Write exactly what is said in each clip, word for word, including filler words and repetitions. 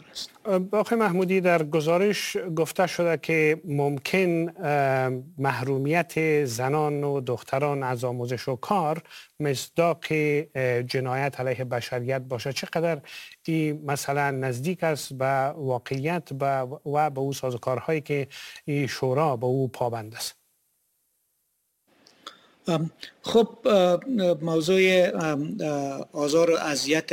است. آقای محمودی، در گزارش گفته شده که ممکن محرومیت زنان و دختران از آموزش و کار مصداق جنایت علیه بشریت باشه. چقدر این مثلا نزدیک است به واقعیت و به او سازوکارهایی که این شورا به او پابند است؟ خب موضوع آزار و اذیت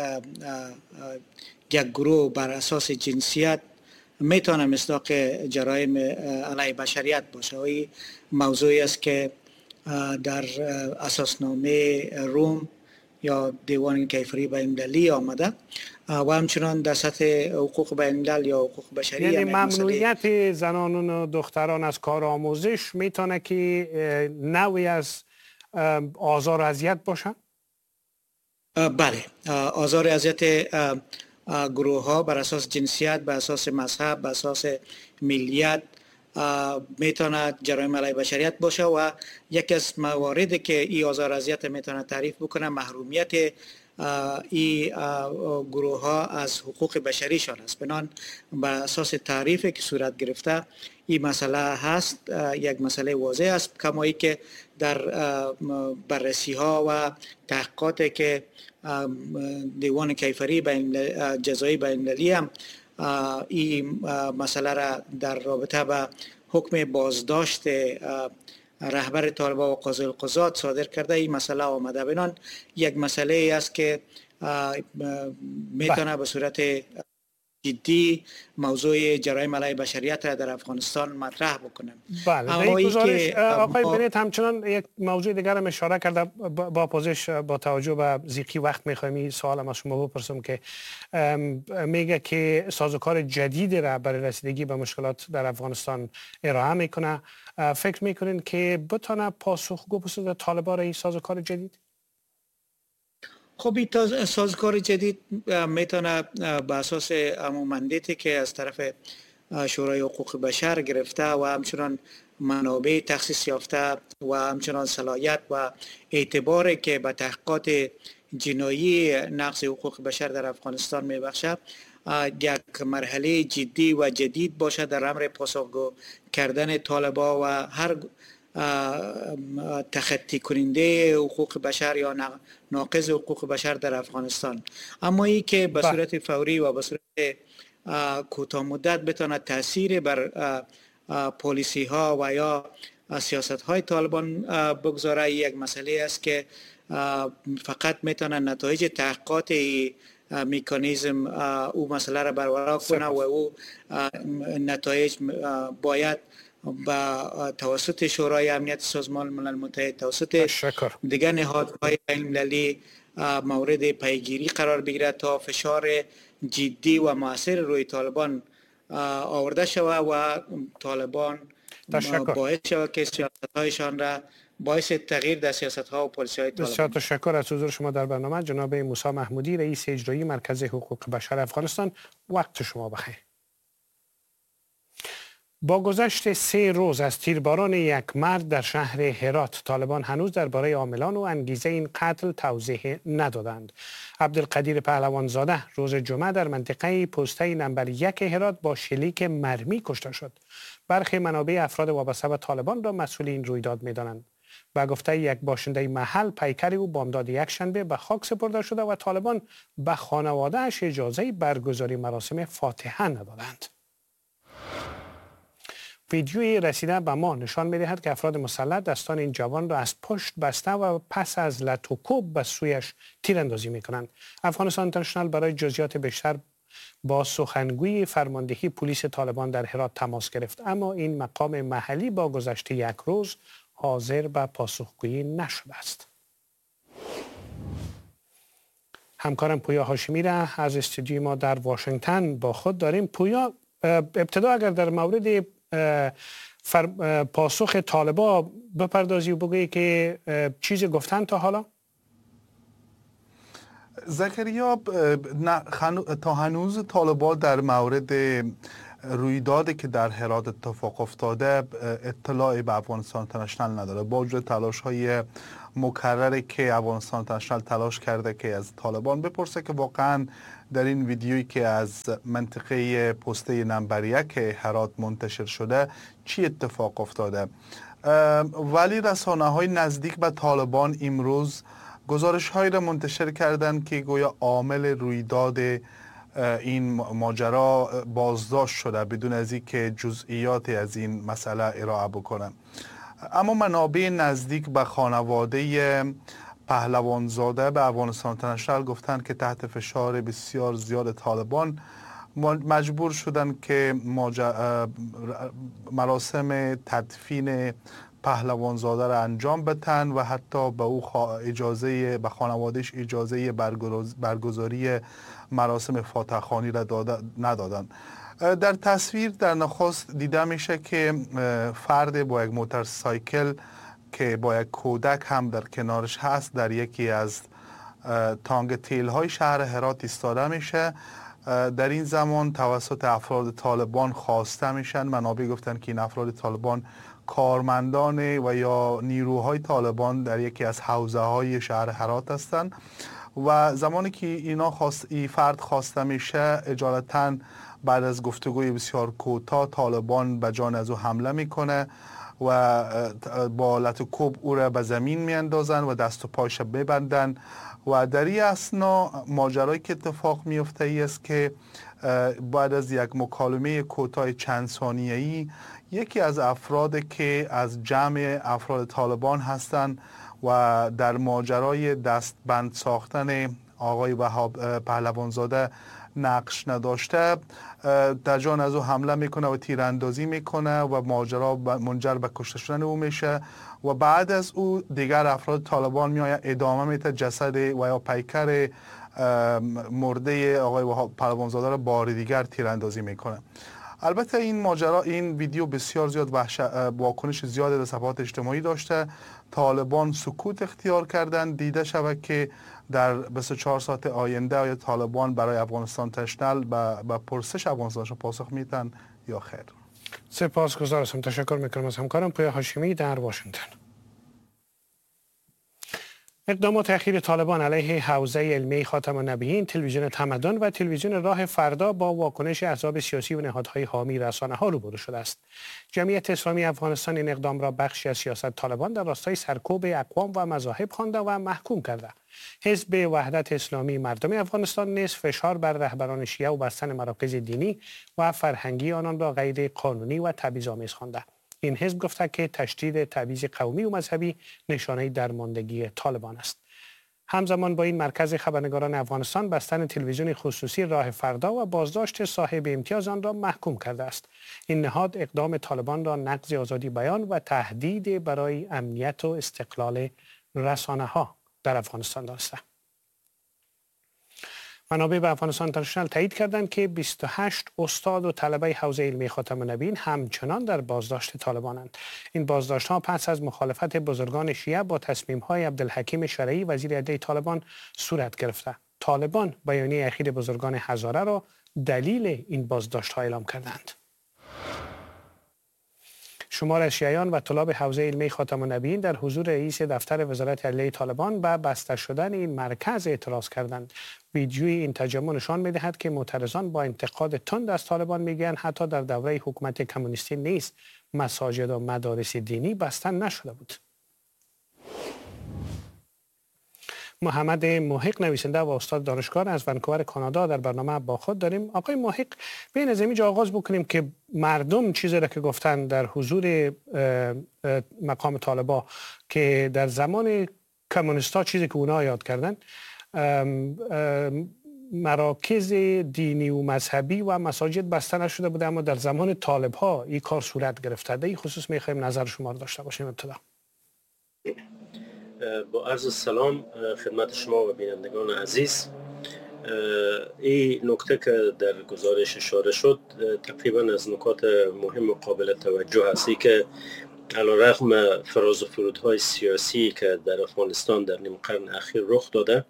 یک گروه بر اساس جنسیت میتونه مصداق جرایم علیه بشریت باشه. این موضوعی است که در اساسنامه روم یا دیوان کیفری بین‌المللی آمده و همچنان در سطح حقوق بین‌الملل یا حقوق بشری. یعنی ممنوعیت زنان و دختران از کار آموزش میتونه که نوعی از آزار و اذیت باشه؟ بله، آزار و اذیت گروه ها بر اساس جنسیت، بر اساس مذهب، بر اساس ملیت میتونه جرایم علیه بشریت باشه و یکی از مواردی که این آزار و اذیت میتونه تعریف بکنه محرومیت این گروه ها از حقوق بشریشان است. بنان بر اساس تعریفی که صورت گرفته این مسئله هست، یک مسئله واضح است، کمایی که در بررسی ها و تحقیقاتی که دیوان کیفری جزایی بین‌المللی هم این مسئله را در رابطه با حکم بازداشت رهبر طالبان و قاضی القضات صادر کرده این مسئله آمده. بنان یک مسئله است که میتونه به صورت جدی موضوع جرایم علیه بشریت را در افغانستان مطرح بکنم. بله، در این گزارش آقای بنیت همچنان یک موضوع دیگر هم اشاره کرده. با پوزش با توجه به ضیقی وقت میخوایم این سوالم از شما بپرسم که میگه که سازوکار جدید را برای رسیدگی به مشکلات در افغانستان ارائه میکنه. فکر میکنین که بتونه پاسخگو باشه طالبان این سازوکار جدید؟ خب این سازوکار جدید میتونه به اساس همون مندیتی که از طرف شورای حقوق بشر گرفته و همچنان منابع تخصیص یافته و همچنان صلاحیت و اعتباری که به تحقیقات جنایی نقض حقوق بشر در افغانستان میبخشه یک مرحله جدی و جدید باشه در امر پاسخگو کردن طالبان و هر تخطی کننده حقوق بشر یا ناقض حقوق بشر در افغانستان. اما ای که به صورت فوری و به صورت کوتاه مدت بتونه تاثیر بر پالیسی ها و یا سیاست های طالبان بگذاره یک مسئله است که فقط میتونه نتایج تحقیقات مکانیزم او مسئله را برقرار کنه و او نتایج باید با توسط شورای امنیت سازمان ملل متحد، توسط دیگر نهادهای بین‌المللی مورد پیگیری قرار بگیرد تا فشار جدی و مؤثر روی طالبان آورده شود و طالبان باعث شود که سیاست‌هایشان را باعث تغییر در سیاست‌ها و پالیسی‌های طالبان. بسیار تشکر از حضور شما در برنامه جناب موسی محمودی، رئیس اجرایی مرکز حقوق بشر افغانستان. وقت شما بخیر. با گذشت سه روز از تیرباران یک مرد در شهر هرات، طالبان هنوز درباره عاملان و انگیزه این قتل توضیح ندادند. عبدالقدیر پهلوانزاده روز جمعه در منطقه پسته نمبر یک هرات با شلیک مرمی کشته شد. برخی منابع افراد وابسته به طالبان را مسئول این رویداد می‌دانند. با گفته یک باشنده محل، پیکر او بامداد یک شنبه به خاک سپرده شده و طالبان به خانواده‌اش اجازه برگزاری مراسم فاتحه ندادند. ویدیوی رسیده به ما نشان می‌دهد که افراد مسلح دستان این جوان را از پشت بسته و پس از لط و کوب به سویش تیراندازی می‌کنند. افغانستان اینترنشنال برای جزئیات بیشتر با سخنگوی فرماندهی پلیس طالبان در هرات تماس گرفت، اما این مقام محلی با گذشت یک روز حاضر به پاسخگویی نشده است. همکارم پویا هاشمی را از استودیوی ما در واشنگتن با خود داریم. پویا، ابتدا اگر در مورد پاسخ طالبان بپردازی و بگویی که چیزی گفتن تا حالا؟ زکریا، تا هنوز طالبان در مورد رویدادی که در هرات اتفاق افتاده اطلاعی به افغانستان اینترنشنال نداره، با وجود تلاش های مکرری که افغانستان اینترنشنال تلاش کرده که از طالبان بپرسه که واقعا در این ویدیویی که از منطقه پسته نمبر یک هرات منتشر شده چی اتفاق افتاده. ولی رسانه های نزدیک به طالبان امروز گزارش هایی را منتشر کردند که گویا عامل رویداد این ماجرا بازداشت شده بدون از اینکه جزئیاتی از این مسئله ارائه بکنه. اما منابع نزدیک به خانواده پهلوانزاده به افغانستان اینترنشنال گفتند که تحت فشار بسیار زیاد طالبان مجبور شدند که مراسم تدفین پهلوانزاده را انجام بدن و حتی به او اجازه به خانوادهش اجازه برگزاری مراسم فاتح خوانی را ندادند. در تصویر در نخست دیده میشه که فرد با یک موتورسایکل که با یک کودک هم در کنارش هست در یکی از تانک تیل های شهر هرات ایستاده میشه. در این زمان توسط افراد طالبان خواسته میشن. منابع گفتن که این افراد طالبان کارمندان و یا نیروهای طالبان در یکی از حوزه های شهر هرات هستند و زمانی که اینا خواست ای فرد خواسته میشه اجالتا بعد از گفتگوی بسیار کوتاه طالبان به جان از او حمله میکنه و با لطوکوب او را به زمین میاندازن و دست و پایش ببندن و در این اثنا ماجرایی که اتفاق میفته ای است که بعد از یک مکالمه کوتاه چند ثانیه‌ای یکی از افراد که از جمع افراد طالبان هستند و در ماجرای دستبند ساختن آقای وهاب پهلوانزاده نقش نداشته در جان از او حمله میکنه و تیراندازی میکنه و ماجرا منجر به کشته شدن او میشه و بعد از او دیگر افراد طالبان میآید ادامه میده جسد و یا پیکر مرده آقای وهاب پهلوانزاده را بار دیگر تیراندازی میکنه. البته این ماجرا این ویدیو بسیار زیاد واکنش زیاد در صفحات اجتماعی داشته. طالبان سکوت اختیار کردن. دیده شود که در بیست و چهار ساعت آینده آیا طالبان برای افغانستان اینترنشنال به پرسش افغانستان پاسخ میتن یا خیر. سپاسگزار هستم. تشکر میکنم از همکارم پویا هاشمی در واشنگتن. اقدامات اخیر طالبان علیه حوزه علمی خاتم النبیین، تلویزیون تمدن و تلویزیون راه فردا با واکنش احزاب سیاسی و نهادهای حامی رسانه ها روبرو شده است. جمعیت اسلامی افغانستان این اقدام را بخشی از سیاست طالبان در راستای سرکوب اقوام و مذاهب خوانده و محکوم کرده. حزب وحدت اسلامی مردم افغانستان نیز فشار بر رهبران شیعه و بستن مراکز دینی و فرهنگی آنان را غیر قانونی و تبعیض‌آمیز خوانده. این حزب گفته که تشدید تبعیض قومی و مذهبی نشانه درماندگی طالبان است. همزمان با این مرکز خبرنگاران افغانستان بستن تلویزیون خصوصی راه فردا و بازداشت صاحب امتیاز آن را محکوم کرده است. این نهاد اقدام طالبان را نقض آزادی بیان و تهدید برای امنیت و استقلال رسانه ها در افغانستان دانسته. منابع به افغانستان اینترنشنال تایید کردند که بیست و هشت استاد و طلبه حوزه علمی خاتم النبیین همچنان در بازداشت طالبانند. این بازداشت ها پس از مخالفت بزرگان شیعه با تصمیم های عبدالحکیم شرعی وزیر عدلیه طالبان صورت گرفته. طالبان بیانیه اخیر بزرگان هزاره را دلیل این بازداشت ها اعلام کردند. شمار از شیعیان و طلاب حوزه علمی خاتم النبیین در حضور رئیس دفتر وزارت عدلیه طالبان به بسته شدن این مرکز اعتراض کردند. ویدیوی این تجمع نشان می‌دهد که معترضان با انتقاد تند از طالبان میگن حتی در دوره حکومت کمونیستی نیز مساجد و مدارس دینی بسته نشده بود. محمد محق نویسنده و استاد دانشگاه از ونکوور کانادا در برنامه با خود داریم. آقای محق، بین از اینجا آغاز بکنیم که مردم چیزی را که گفتن در حضور مقام طالبا که در زمان کمونیستا چیزی که اونا یاد کردن مراکز دینی و مذهبی و مساجد بسته نشده بوده، اما در زمان طالب ها این کار صورت گرفته. در این خصوص میخوایم نظر شما رو داشته باشیم. ابتدا با عرض سلام خدمت شما و بینندگان عزیز. این نکته که در گزارش اشاره شد تقریبا از نکات مهم و قابل توجه هستی که علیرغم فراز و فرودهای سیاسی که در افغانستان در نیم قرن اخیر رخ داده،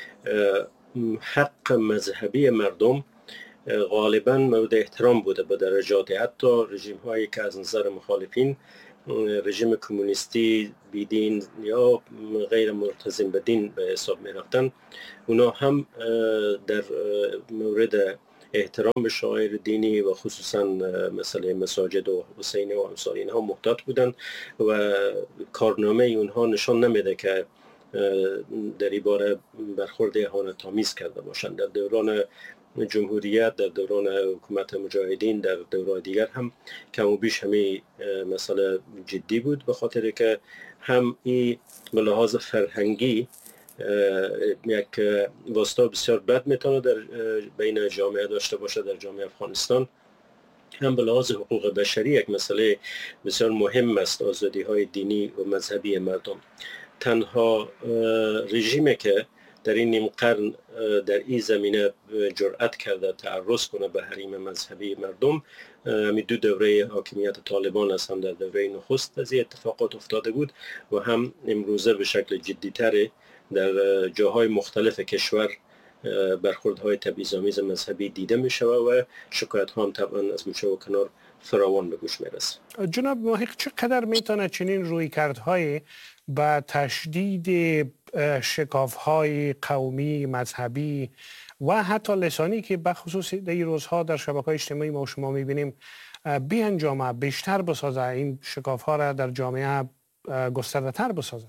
حق مذهبی مردم غالبا مورد احترام بوده به درجات حتی رژیم هایی که از نظر مخالفین رژیم کمونیستی بیدین یا غیر ملتزم به دین به حساب می رفتن، اونا هم در مورد احترام به شعائر دینی و خصوصا مثل مساجد و حسینی و امثال اینها محتاط بودن و کارنامه اونها نشان نمیده که در این باره برخورد اهانت‌آمیز کرده باشند. در دوران جمهوریت، در دوران حکومت مجاهدین، در دوران دیگر هم کم و بیش همین مسئله جدی بود، به خاطر که هم این به لحاظ فرهنگی یک واسطه بسیار بد میتونه در بین جامعه داشته باشه، در جامعه افغانستان، هم به لحاظ حقوق بشری یک مسئله بسیار مهم است، آزادی های دینی و مذهبی مردم. تنها رژیمی که در این نیم قرن در این زمینه جرأت کرده تعرض کنه به حریم مذهبی مردم، همین دو دوره حاکمیت طالبان است. هم در دوره نخست از این اتفاقات افتاده بود و هم امروزه به شکل جدی‌تر در جاهای مختلف کشور برخوردهای تبعیض‌آمیز مذهبی دیده می شود و شکایت ها هم طبعا از گوشه و کنار فراوان به گوش می رسد. جناب محق، چقدر میتونه چنین رویکردهای با تشدید شکاف‌های قومی، مذهبی و حتی لسانی که بخصوص در این روزها در شبکه‌های اجتماعی ما و شما می‌بینیم بیانجامه، بیشتر بسازه، این شکاف‌ها را در جامعه گسترده‌تر بسازه؟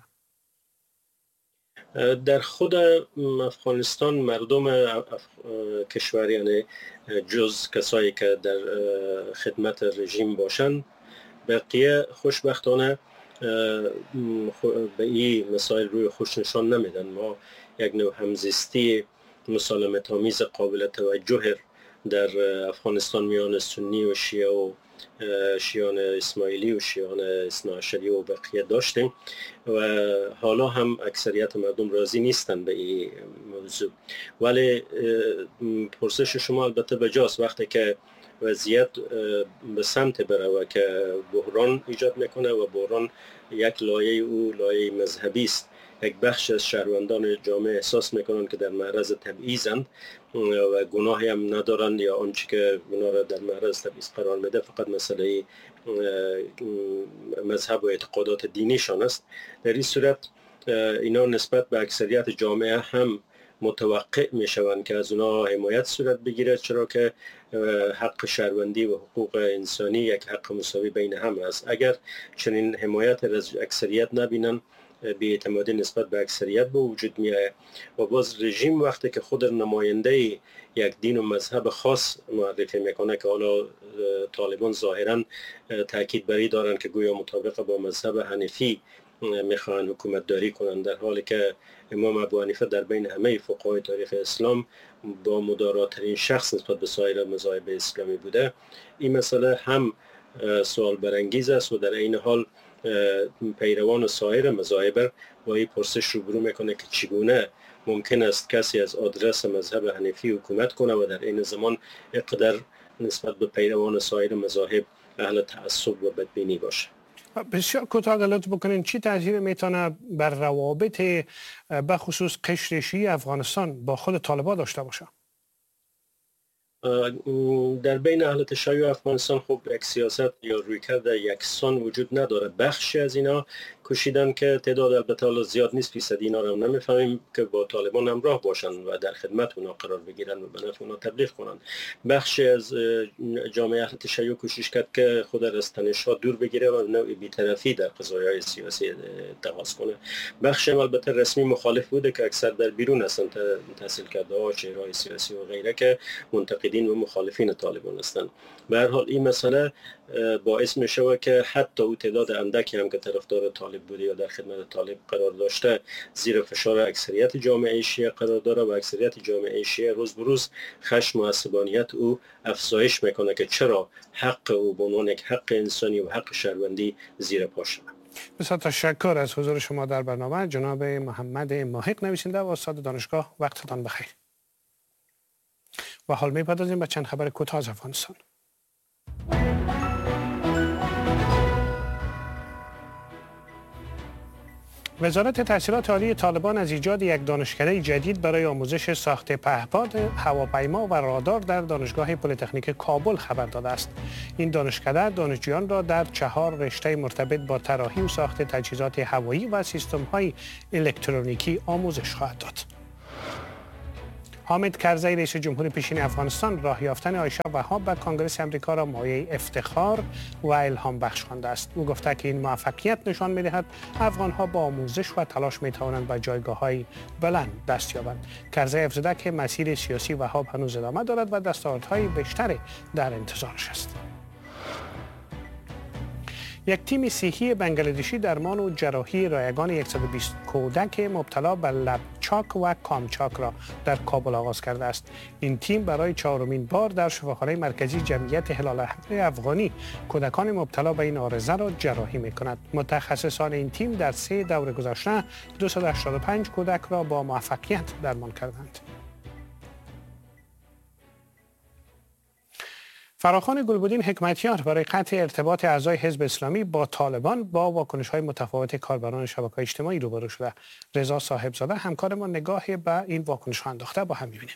در خود افغانستان مردم اف... کشور، یعنی جز کسایی که در خدمت رژیم باشند، بقیه خوشبختانه به این مسائل روی خوش نشان نمیدن. ما یک نوع همزیستی مسالمت آمیز قابل توجه در افغانستان میان سنی و شیعه و شیعان اسماعیلی و شیعان اثناعشری و بقیه داشتیم و حالا هم اکثریت مردم راضی نیستن به این موضوع. ولی پرسش شما البته بجاست. وقتی که وضعیت به سمت بره و که بحران ایجاد میکنه و بحران یک لایه او لایه مذهبی است، یک بخش از شهروندان جامعه احساس میکنن که در معرض تبعیضند و گناهی هم ندارند یا آنچه که گناه را در معرض تبعیض قرار میده فقط مسئله مذهب و اعتقادات دینیشان است. در این صورت اینا نسبت به اکثریت جامعه هم متوقع میشوند که از اونا حمایت صورت بگیرد، چرا که حق شهروندی و حقوق انسانی یک حق مساوی بین هم است. اگر چنین حمایت از اکثریت نبینن، بی‌اعتمادی نسبت به اکثریت به وجود میاد و باز رژیم وقتی که خود نماینده یک دین و مذهب خاص معرفی میکنه که حالا طالبان ظاهرا تاکید بر این دارن که گویا مطابق با مذهب حنفی میخوان حکومت داری کنن، در حالی که امام ابو حنیفه در بین همه فقهای تاریخ اسلام با مداراترین شخص نسبت به سایر مذاهب اسلامی بوده. این مسئله هم سوال برانگیز است و در این حال پیروان سایر مذاهب با این پرسش روبرو میکنه که چگونه ممکن است کسی از آدرس مذهب حنفی حکومت کنه و در این زمان اقدر نسبت به پیروان سایر مذاهب اهل تعصب و بدبینی باشه. بسیار کوتاه لطف بکنین، چی تاثیر میتونه بر روابط به خصوص قشر شیعی افغانستان با خود طالبان داشته باشه؟ در بین اهل تشیع افغانستان خب یک سیاست یا رویکرد یکسان وجود نداره. بخشی از اینا کوشیدن که تعداد البته حالا زیاد نیست، فیصدی اینا رو هم نمیفهمیم، که با طالبان همراه باشن و در خدمت اونا قرار بگیرن و به نفع اونا تبلیغ کنن. بخشی از جامعه اهل تشیع کوشش کرد که خود را از تنش‌ها دور بگیره و نوع بی‌طرفی در قضایای سیاسی اتخاذ کنه. بخشی هم البته رسمی مخالف بوده که اکثر در بیرون هستن، تحصیل کرده ها، چهره‌های سیاسی و غیره که منتقدین و مخالفین طالبان هستند. به هر حال این مسئله باعث میشه که حتی او تعداد اندکی هم که طرفدار طالب بوده یا در خدمت طالب قرار داشته زیر فشار اکثریت جامعه شیعه قرار داره و اکثریت جامعه شیعه روز به روز خشم و عصبانیت او افزایش میکنه که چرا حق او به عنوان یک حق انسانی و حق شهروندی زیر پا شده. بسیار تشکر از حضور شما در برنامه جناب محمد محق، نویسنده و استاد دانشگاه. وقتتان بخیر. و حال میپردازیم به چند خبر کوتاه از افغانستان. وزارت تحصیلات عالی طالبان از ایجاد یک دانشکده جدید برای آموزش ساخت پهپاد، هواپیما و رادار در دانشگاه پلی‌تکنیک کابل خبر داده است. این دانشکده دانشجویان را در چهار رشته مرتبط با طراحی و ساخت تجهیزات هوایی و سیستم‌های الکترونیکی آموزش خواهد داد. حامد کرزی رئیس جمهور پیشین افغانستان راه یافتن عایشه وهاب به کنگره امریکا را مایه افتخار و الهام بخش خوانده است. او گفته که این موفقیت نشان می‌دهد افغان‌ها با آموزش و تلاش می‌توانند به جایگاه‌های بلند دست یابند. کرزی افزوده که مسیر سیاسی وهاب هنوز ادامه دارد و دستاوردهای بیشتری در انتظارش است. یک تیم صحی بنگلادشی درمان و جراحی رایگان صد و بیست کودک مبتلا به لبچاک و کامچاک را در کابل آغاز کرده است. این تیم برای چهارمین بار در شفاخانه مرکزی جمعیت هلال احمر افغانی کودکان مبتلا به این عارضه را جراحی می کند. متخصصان این تیم در سه دور گذشته دویست و هشتاد و پنج کودک را با موفقیت درمان کردند. فراخوان گلبدین حکمتیار برای قطع ارتباط اعضای حزب اسلامی با طالبان با واکنش‌های متفاوت کاربران شبکه‌های اجتماعی روبرو شده. رضا صاحبزاده همکار ما نگاهی به این واکنش‌ها انداخته، با هم می‌بینیم.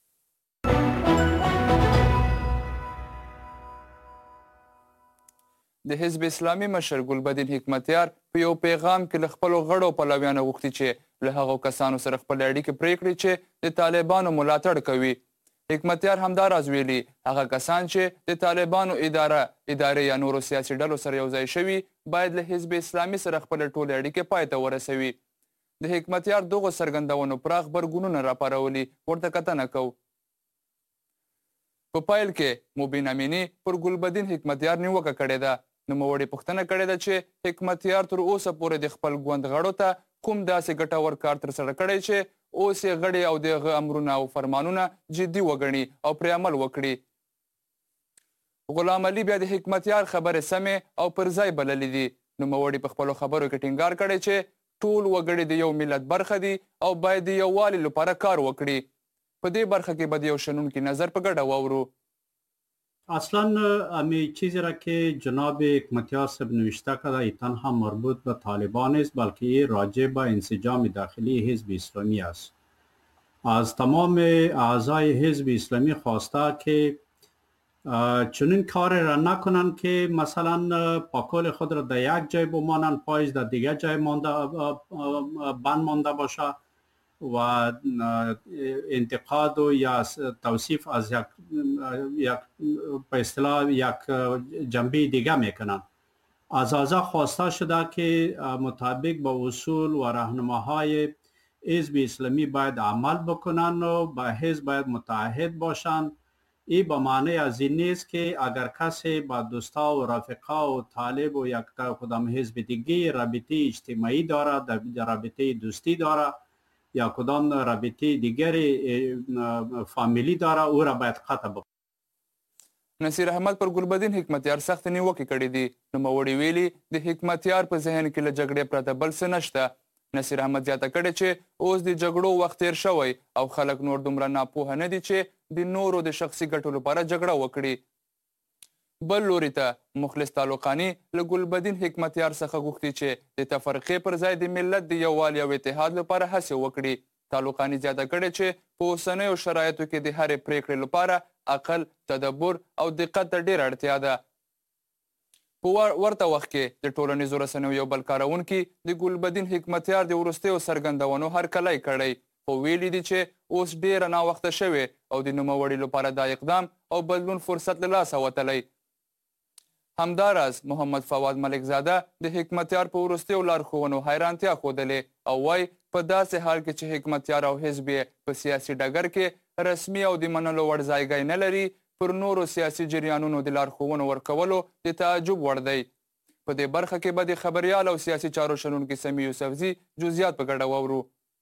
د حزب اسلامي مشر ګلبدین حکمتیار په یو پیغام کې له خپلو غړو پلویانو غوښتي چې له هغو کسانو سره خپلې اړیکې پرې کړي چې د طالبانو ملاتړ کوي. حکمتیار همداراز ویلي هغه کسان چې د طالبانو اداره ادارې یا نورو سیاسي ډلو سره یوځای شوي باید له حزب اسلامي سره خپلې ټولې اړیکې پای ته ورسوي. د حکمتیار دغو څرګندونو پراخ غبرګونونه راپارولي، ورته کتنه کوو. په پیل کې مبین امینی پر ګلبدین حکمتیار نیوکه کړې ده. نوموړي پوښتنه کړې ده چې حکمتیار تر اوسه پورې د خپل ګوند غړو ته کوم داسې ګټور کار ترسره کړی چې اوس یې غړي او د هغه امرونه او فرمانونه جدي وګڼي او پرې عمل وکړي. غلام علي بیا د حکمتیار خبرې سمې او پر ځای بللې دي. نوموړي په خپلو خبرو کې ټینګار کړی چې ټول وګړي د یو ملت برخه دي او باید د یووالي لپاره کار وکړي. په دې برخه کې به د یو شنونکي نظر په ګډه واورو. اصلا امی چیزی را که جناب حکمتیار صاحب نوشته کرده ای تنها مربوط به طالبان است بلکه راجع به انسجام داخلی حزب اسلامی است. از تمام اعضای حزب اسلامی خواسته که چنین کار را نکنند که مثلا پاکول خود را در یک جای بمانند، پایز در دیگر جای مانده بند مانده باشه و انتقاد و یا توصیف از یک یک به اصطلاح یک جنبه دیگه میکنن. از اعضا خواسته شده که مطابق با اصول و راهنماهای حزب اسلامی باید عمل بکنن و با حزب باید متحد باشند. این به معنی از این نیست که اگر کسی با دوستا و رفقا و طالب و یک کدام حزب دیگه رابطه اجتماعی داره، رابطه دوستی داره یا کدام رابطه دیگری فامیلی داره، او را باید قطع بکنه. نصیر احمد پر ګلبدین حکمتیار سخت نیوکې کړې دي. نوموړي ویلي د حکمتیار په ذهن کې له جګړې پرته بل څه نشته. نصیر احمد زیاته کړې چې اوس د جګړو وخت تیر شوی او خلک نور دومره ناپوهه نه دي چې د نورو د شخصي ګټو لپاره جګړه وکړي. بل لوري ته مخلص تعلقاني له ګلبدین حکمتیار څخه غوښتي چې د تفرقې پر ځای د ملت د یووالي او اتحاد لپاره هڅې وکړي. تعلقاني زیاته کړې چې په اوسنیو شرایطو کې د هرې پریکړې لپاره عقل، تدبر او دقت ته ډېره اړتیا ده. په ورته وخت کې د ټولنیزو رسنیو یو بل کاروونکي د ګلبدین حکمتیار د وروستیو څرګندونو هرکلی کړی، خو ویلي دي چې اوس ډېره ناوخته شوې او د نوموړي لپاره دا اقدام او بدلون فرصت له لاسه وتلی. همداراز محمد فواد ملکزاده د حکمتیار په وروستیو لارښوونو حیرانتیا ښودلې او وایي په داسې حال کې چې حکمتیار او حزب یې په سیاسي ډګر کې رسمي او د منلو وړ ځایګی نه لري، پر نورو سیاسي جریانونو د لارښوونو ورکولو د تعجب وړ دی. په دې برخه کې به د خبریال او سیاسي چارو شنونکي سمیع یوسفزي جزئیات په ګډه واورو.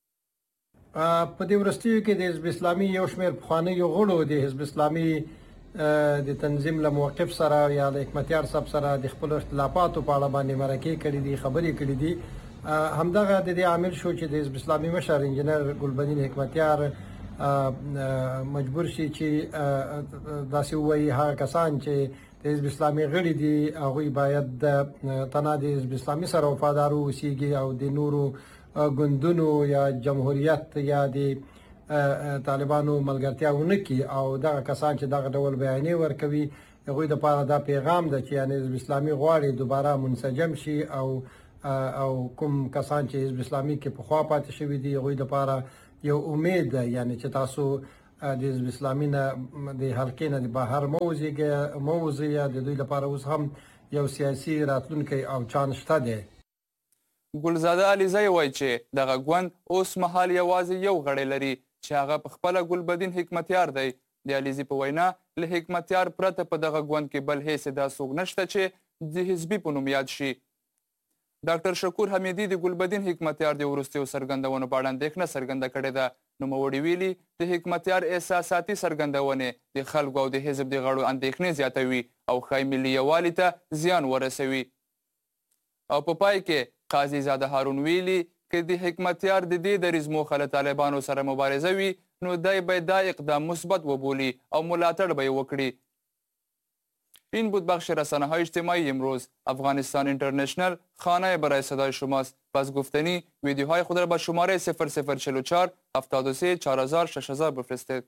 په دې وروستیو کې د حزب اسلامي یو شمېر پخوانیو غړو د حزب اسلامي د تنظیم له موقف سره یا د حکمتیار صاحب سره د خپلو اختلافاتو په اړه باندې مرکې کړي دي، خبرې کړي دي. همدغه د دې عامل شو چې د حزب اسلامي مشر انجینر ګلبدین حکمتیار مجبور شي چې داسې ووایي هغه کسان چې د حزب اسلامي غړي دي هغوی باید تنها د حزب اسلامي سره وفادار واوسیږي او د نورو ګوندونو یا جمهوریت یا د طالبانو ملګرتیا ونه کړي او دغه کسان چې دغه ډول بیانیې ورکوي هغوی دپاره دا پیغام ده چې یعنې حزب اسلامي غواړي دوباره منسجم شي او او کوم کسان چې حزب اسلامي کې پخوا پاتې شوي دي هغوی دپاره یو امید ده یعنې چې تاسو د حزب اسلامي نه د حلقې نه د بهر مه ووځئ د دوی لپاره اوس هم یو سیاسي راتلونکی او چانس شته دی. ګلزاده علیزی وایي چې دغه ګوند اوس مهال یوازې یو غړی لري چې هغه په خپله ګلبدین حکمتیار دی. د علیزي په وینا له حکمتیار پرته په دغه ګوند کې بل هیڅ دا څوک نشته چې د حزبي په نوم یاد شي. ډاکټر شکور حمیدي د ګلبدین حکمتیار د وروستیو څرګندونو په اړه اندېښنه څرګنده کړې ده. نوموړي ویلي د حکمتیار احساساتي څرګندونې د خلکو او د حزب د غړو اندېښنې زیاتوي او ښایي ملي یووالي ته زیان ورسوي. او په پای کې قاضي زاده هارون ویلي که د حکمتیار د دې دریځ موخه له طالبانو سره مبارزه وي نو دی باید دا اقدام مثبت وبولي او ملاتړ به یې وکړي. این بود بخش رسانه های اجتماعی امروز. افغانستان اینترنشنل خانه برای صدای شماست. پس گفتنی ویدیوهای خود را به شماره صفر صفر چهل و چهار هفتاد و سه چهار هزار شش هزار بفرستید.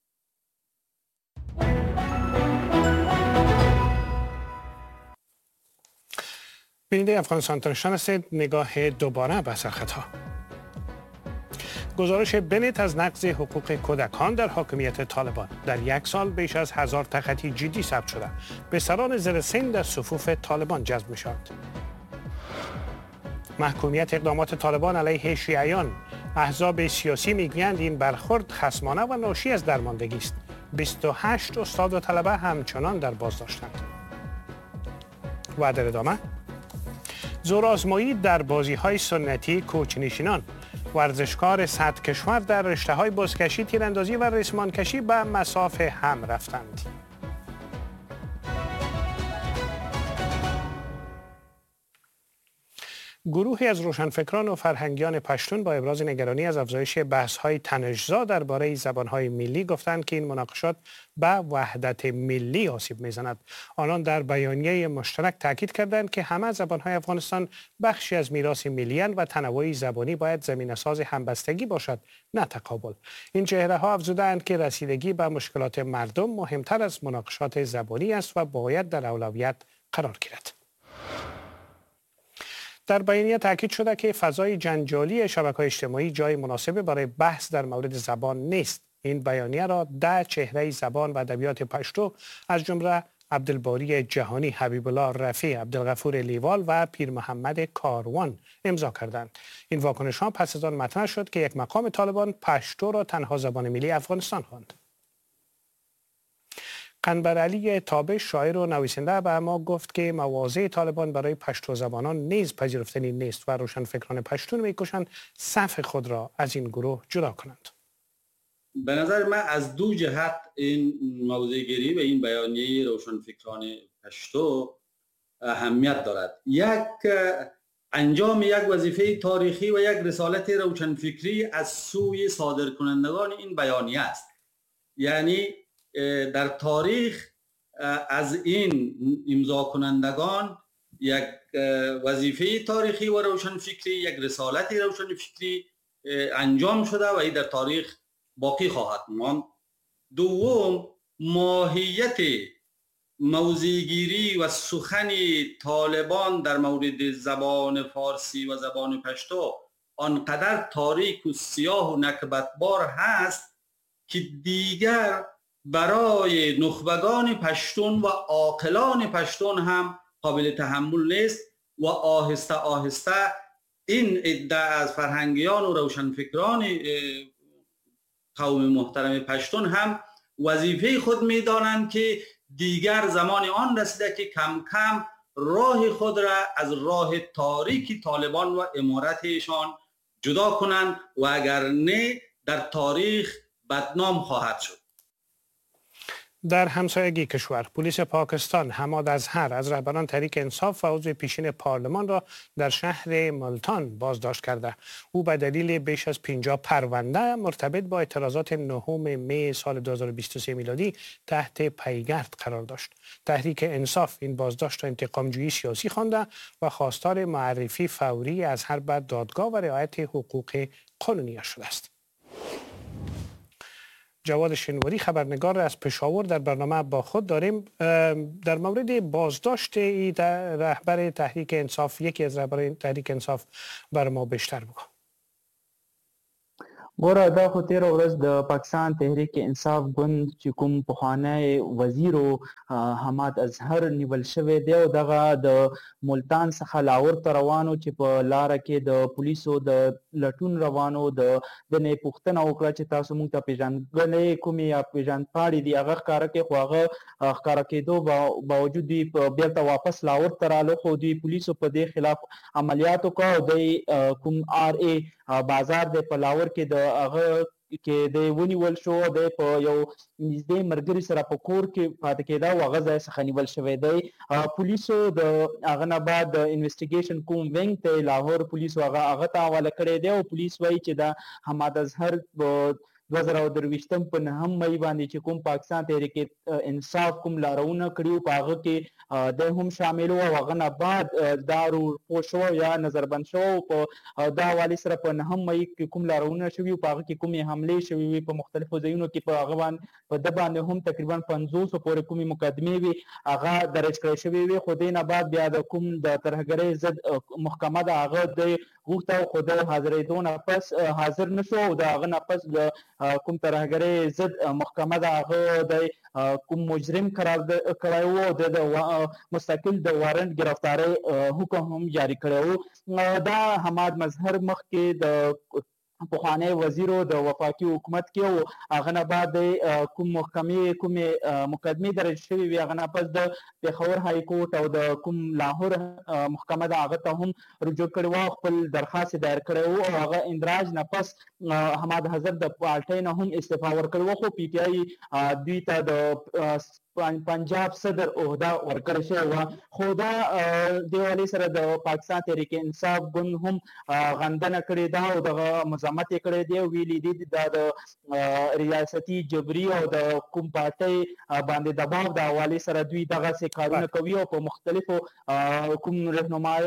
بیننده افغانستان اینترنشنل هستید. نگاه دوباره به سرخطها. گزارش بنت از نقض حقوق کودکان در حاکمیت طالبان. در یک سال بیش از هزار تخطی جدی ثبت شده. بستران زیر سن در صفوف طالبان جذب می شود. محکومیت اقدامات طالبان علیه شیعیان. احزاب سیاسی میگویند این برخورد خصمانه و ناشی از درماندگی است. بیست و هشت استاد و طلبه همچنان در بازداشتند. و در ادامه زورآزمایی در بازی‌های سنتی کوچ‌نشینان. ورزشکار صد کشور در رشته‌های بزکشی، تیراندازی و ریسمانکشی به مسافه هم رفتند. گروهی از روشنفکران و فرهنگیان پشتون با ابراز نگرانی از افزایش بحث‌های تنش‌زا درباره زبان‌های ملی گفتند که این مناقشات به وحدت ملی آسیب می‌زند. آنان در بیانیه مشترک تاکید کردند که همه زبان‌های افغانستان بخشی از میراث ملی‌اند و تنوع زبانی باید زمینه‌ساز همبستگی باشد، نه تقابل. این چهره‌ها افزودند که رسیدگی به مشکلات مردم مهمتر از مناقشات زبانی است و باید در اولویت قرار گیرد. در بیانیه تاکید شده که فضای جنجالی شبکه‌های اجتماعی جای مناسبی برای بحث در مورد زبان نیست. این بیانیه را ده چهره زبان و ادبیات پشتو از جمله عبدالباری جهانی، حبیب الله رفیع، عبدالغفور لیوال و پیر محمد کاروان امضا کردند. این واکنش ها پس از آن مطرح شد که یک مقام طالبان پشتو را تنها زبان ملی افغانستان خواند. قنبر علی تابش، شاعر و نویسنده، به ما گفت که مواضع طالبان برای پشتو زبانان نیز پذیرفتنی نیست و روشنفکران پشتون می‌کوشند صف خود را از این گروه جدا کنند. به نظر من از دو جهت این موضوع گیری و این بیانیه روشنفکران پشتو اهمیت دارد. یک انجام یک وظیفه تاریخی و یک رسالت روشنفکری از سوی صادرکنندگان این بیانیه است. یعنی در تاریخ از این امضا کنندگان یک وظیفه تاریخی و روشنفکری، یک رسالت روشنفکری انجام شده و این در تاریخ باقی خواهد ماند. دوم، ماهیت موضع‌گیری و سخن طالبان در مورد زبان فارسی و زبان پشتو آنقدر تاریک و سیاه و نکبتبار هست که دیگر برای نخبگان پشتون و عاقلان پشتون هم قابل تحمل نیست و آهسته آهسته این عده از فرهنگیان و روشنفکران قوم محترم پشتون هم وظیفه خود می‌دانند که دیگر زمان آن رسیده که کم کم راه خود را از راه تاریکی طالبان و امارتشان جدا کنند و اگر نه در تاریخ بدنام خواهد شد. در همسایگی کشور پلیس پاکستان حماد اظهر از رهبران تحریک انصاف و عضو پیشین پارلمان را در شهر ملتان بازداشت کرده. او به دلیل بیش از پنجاه پرونده مرتبط با اعتراضات نهم می سال دو هزار و بیست و سه میلادی تحت پیگرد قرار داشت. تحریک انصاف این بازداشت را انتقامجویی سیاسی خوانده و خواستار معرفی فوری اظهر به دادگاه و رعایت حقوق قانونی شده است. جواد شنواری خبرنگار از پشاور در برنامه با خود داریم. در مورد بازداشت ای رهبر تحریک انصاف، یکی از رهبران تحریک انصاف، بر ما بیشتر بگو. ګوره دا خو تېره ورځ د پاکستان تحریک انصاف ګوند چې کوم پخوانی وزیر حماد اظهر نیول شوی دی او دغه د ملتان څخه لاهور ته روانو چې په لاره کې د پولیسو د لټون روانو د د نه پوښتنه وکړه چې تاسو موږ ته پیژندګلې کومې یا پیژندپاڼې دي هغه ښکاره کړې، خو هغه ښکاره کېدو باوجود دوی بېرته واپس لاهور ته رالو، خو دوی پولیسو په دې خلاف عملیات وکړه او دوی کوم آر ای بازار دی په لاهور کې د هغه کې د ونیول شو، د په یو نږدې ملګري سره په کور کې پاتې کېده او هغه ځای څخه نیول شوی دی. پولیسو د هغه نه بعد د انویسټیګیشن کوم وینګ ته لاهور پولیسو هغه هغه ته حواله کړی دی او پولیس وایي چې د حماد اظهر دوه زره او درویشتم په نهم مۍ باندې چې کوم پاکستان تحریک انصاف کوم لارونه کړي په هغه کې دی هم شامل و او هغه نه بعد دا روپو شو یا نظربند شو په دا حوالې سره په نهم مۍ کې کوم لارونه شوي په هغه کې کومې حملې شوي وي په مختلفو ځایونو کې په هغه باندې په ده باندې هم تقریبا پنځوسو پورې کومې مقدمې وي هغه درج کړی شوي وي، خو دې نه بعد بیا د کوم د ترهګرۍ ضد محکمه ده هغه دی غوښته خو د حاضرېدو نه پس حاضر نه شو او د هغه نه پس د کوم ترهګرۍ ضد محکمه ده هغه د کوم مجرم قرار کړی و او د مستقل د وارنټ ګرفتارۍ حکم هم جاری کړی و. دا حماد مظهر مخکې د پخوانی وزیرو د وفاقي حکومت کې او هغه نه بعد کوم محکمې کومې مقدمې درج شوي وي هغه نه پس د پېښور های کورټ او د کوم لاهور محکمه ده هغه ته هم رجوع کړی و، خپل درخواست دایر کړی و او هغه اندراج نه پس حماد اظهر د پارټۍ نه هم استعفا ورکړې وه، خو پی ټي آی دوی ته د پنجاب صدر عہده ورکړی شوی وه. خو دا دې حوالې سره د پاکستان تحریک انصاف ګوند هم غندنه کړې ده او دغه مذمت یې کړی دی او ویلي دي دا د ریاستي جبري او د کوم پارټۍ باندې دباو د حوالې سره دوی دغسې کارونه کوي او په مختلفو کوم رهنما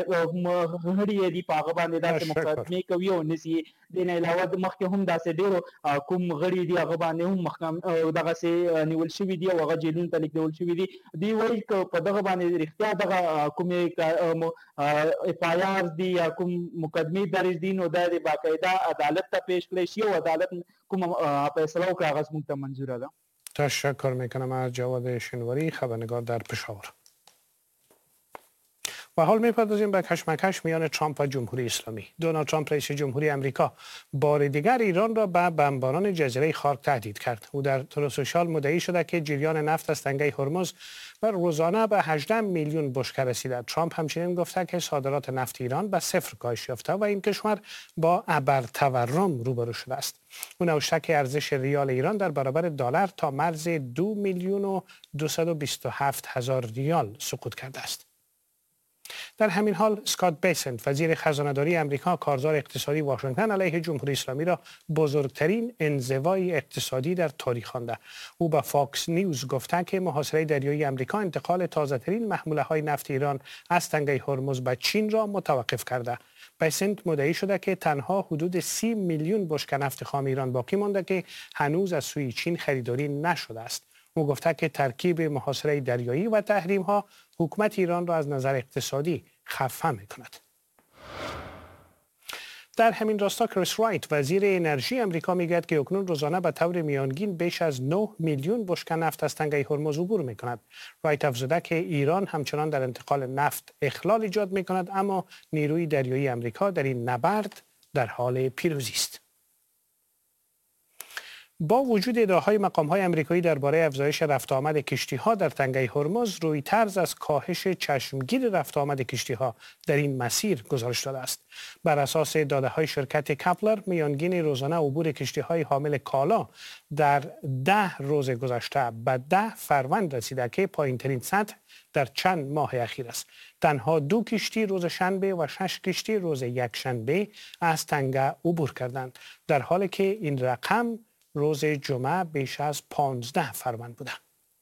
غړي یې دي په هغه باندې داسې مقدمې کوي او نیسي. دې نه علاوه مخکې هم داسې ډېرو کوم غړي دي هغه باندې هم محکم دغسې نیول شوي دي او هغه جیلونو ته لیږدول شوي دي. دوی وایي که په دغه باندې رښتیا دغه کومې اف آی آر دي یا کوم مقدمې درج دي نو دا د باقاعده عدالت ته پیش کړی شي او عدالت کوم فیصله وکړي هغه زموږ ته منظوره ده. تشکر میکنم از جواد شنواری خبرنگار در پشاور. و حال میپردازیم به کشمکش میان ترامپ و جمهوری اسلامی. دونالد ترامپ رئیس جمهوری آمریکا بار دیگر ایران را به بمباران جزیره خارک تهدید کرد. او در تور سوشال مدعی شده که جریان نفت از تنگه هرمز بر روزانه به هجده میلیون بشکه رسیده. ترامپ همچنین گفته که صادرات نفت ایران به صفر کاهش یافته و این کشور با ابرتورم روبرو شده است. او نوشته که ارزش ریال ایران در برابر دلار تا مرز دو میلیون و دویست و بیست و هفت هزار ریال سقوط کرده است. در همین حال اسکات بیسنت وزیر خزانه‌داری آمریکا کارزار اقتصادی واشنگتن علیه جمهوری اسلامی را بزرگترین انزوای اقتصادی در تاریخ خوانده. او به فاکس نیوز گفته که محاصره دریایی آمریکا انتقال تازه‌ترین محموله‌های نفت ایران از تنگه هرمز به چین را متوقف کرده. بیسنت مدعی شده که تنها حدود سی میلیون بشکه نفت خام ایران باقی مانده که هنوز از سوی چین خریداری نشده است. او گفته که ترکیب محاصره دریایی و تحریم ها حکومت ایران را از نظر اقتصادی خفه می کند. در همین راستا کریس رایت وزیر انرژی آمریکا میگوید که اکنون روزانه به طور میانگین بیش از نه میلیون بشکه نفت از تنگه هرمز عبور می کند. رایت افزوده که ایران همچنان در انتقال نفت اخلال ایجاد می کند اما نیروی دریایی آمریکا در این نبرد در حال پیروزی است. با وجود ادعاهای مقام‌های آمریکایی درباره افزایش رفت آمد کشتی‌ها در تنگه هرمز، رویترز از کاهش چشمگیر رفت آمد کشتی‌ها در این مسیر گزارش داده است. بر اساس داده‌های شرکت کپلر، میانگین روزانه عبور کشتی‌های حامل کالا در ده روز گذشته به ده فروند رسیده که پایین‌ترین سطح در چند ماه اخیر است. تنها دو کشتی روز شنبه و شش کشتی روز یکشنبه از تنگه عبور کردند، در حالی که این رقم روز جمعه بیش از پانزده فروند بوده.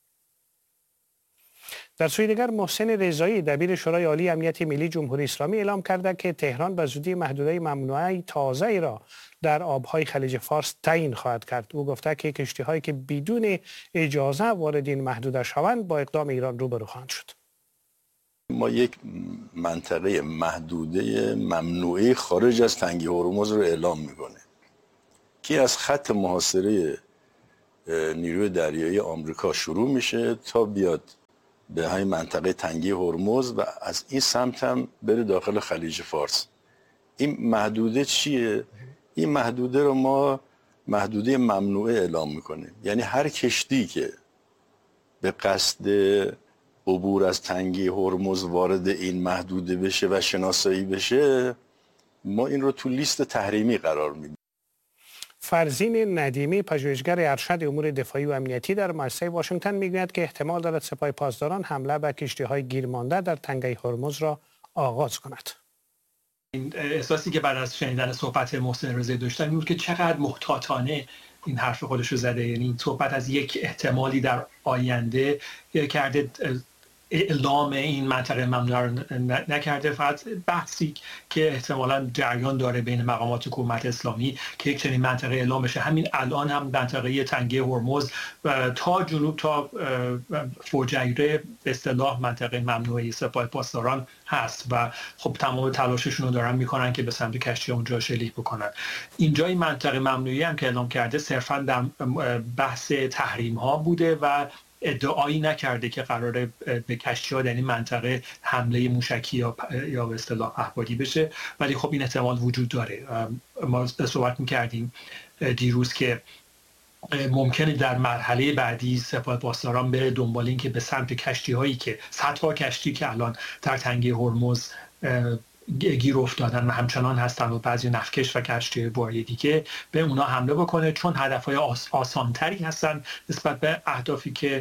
در سوی دیگر، محسن رضایی دبیر شورای عالی امنیت ملی جمهوری اسلامی اعلام کرده که تهران به زودی محدوده ممنوعه تازه را در آبهای خلیج فارس تعیین خواهد کرد. او گفته که کشتی‌هایی که بدون اجازه وارد این محدوده شوند با اقدام ایران روبرو خواهند شد. ما یک منطقه محدوده ممنوعه خارج از تنگه هرمز رو اعلام میکنه که از خط محاصره نیروی دریایی آمریکا شروع میشه تا بیاد به همین منطقه تنگه هرمز و از این سمت هم بره داخل خلیج فارس. این محدوده چیه؟ این محدوده رو ما محدوده ممنوعه اعلام میکنیم. یعنی هر کشتی که به قصد عبور از تنگه هرمز وارد این محدوده بشه و شناسایی بشه، ما این رو تو لیست تحریمی قرار میدیم. فرزین ندیمی، پژوهشگر ارشد امور دفاعی و امنیتی در مؤسسه واشنگتن، میگوید که احتمال دارد سپاه پاسداران حمله به کشتی‌های گیرمانده در تنگه هرمز را آغاز کند. این احساسی که بعد از شنیدن صحبت محسن رضایی داشتم این بود که چقدر محتاطانه این حرف خودش رو زده. یعنی صحبت از یک احتمالی در آینده کرده، اعلام این منطقه ممنوعه رو نکرده. فقط بحثی که احتمالاً جریان داره بین مقامات حکومت اسلامی که یک چنین منطقه اعلام بشه. همین الان هم منطقه تنگه هرمز تا جنوب تا فوجیره به اصطلاح منطقه ممنوعه سپاه پاسداران هست و خب تمام تلاششون رو دارن میکنن که به سمت کشتی اونجا شلیک بکنن. اینجا این منطقه ممنوعه هم که اعلام کرده صرفاً در بحث تحریم ها بوده و ادعایی نکرده که قراره به کشتی‌ها در این منطقه حمله موشکی یا یا به اصطلاح پهپادی بشه، ولی خب این احتمال وجود داره. ما صحبت می‌کردیم دیروز که ممکنه در مرحله بعدی سپاه پاسداران بره دنبال این که به سمت کشتی‌هایی که صدها کشتی که الان در تنگه هرمز گیر افتادن و همچنان هستن و بعضی نفتکش و کشتی باری دیگه به اونا حمله بکنه، چون هدفهای آس آسانتری هستن نسبت به اهدافی که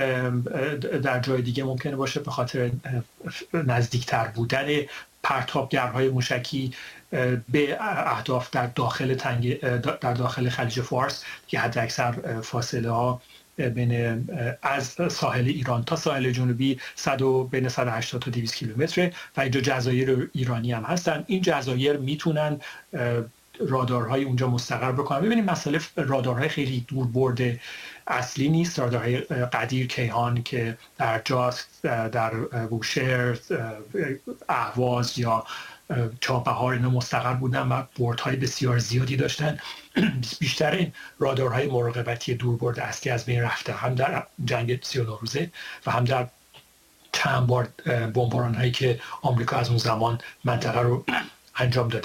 در جای دیگه ممکنه باشه به خاطر نزدیکتر بودن پرتابگرهای موشکی به اهداف در داخل تنگ در داخل خلیج فارس که حد اکثر فاصله ها بین از ساحل ایران تا ساحل جنوبی صد و بین صد و هشتاد تا دویست کیلومتر و اینجا جزایر ایرانی هم هستن. این جزایر میتونن رادارهای اونجا مستقر بکنن. ببینیم مسئله رادارهای خیلی دور برده اصلی نیست. رادارهای قدیر کیهان که در جاس، در بوشهر، اهواز یا چابهار اینا مستقر بودن و بردهای بسیار زیادی داشتن. بیشتر این رادارهای مراقبتی دوربرد اصلی از بین رفته، هم در جنگ سی و نه روزه و هم در چند بار بمباران هایی که آمریکا از اون زمان منطقه رو انجام داده.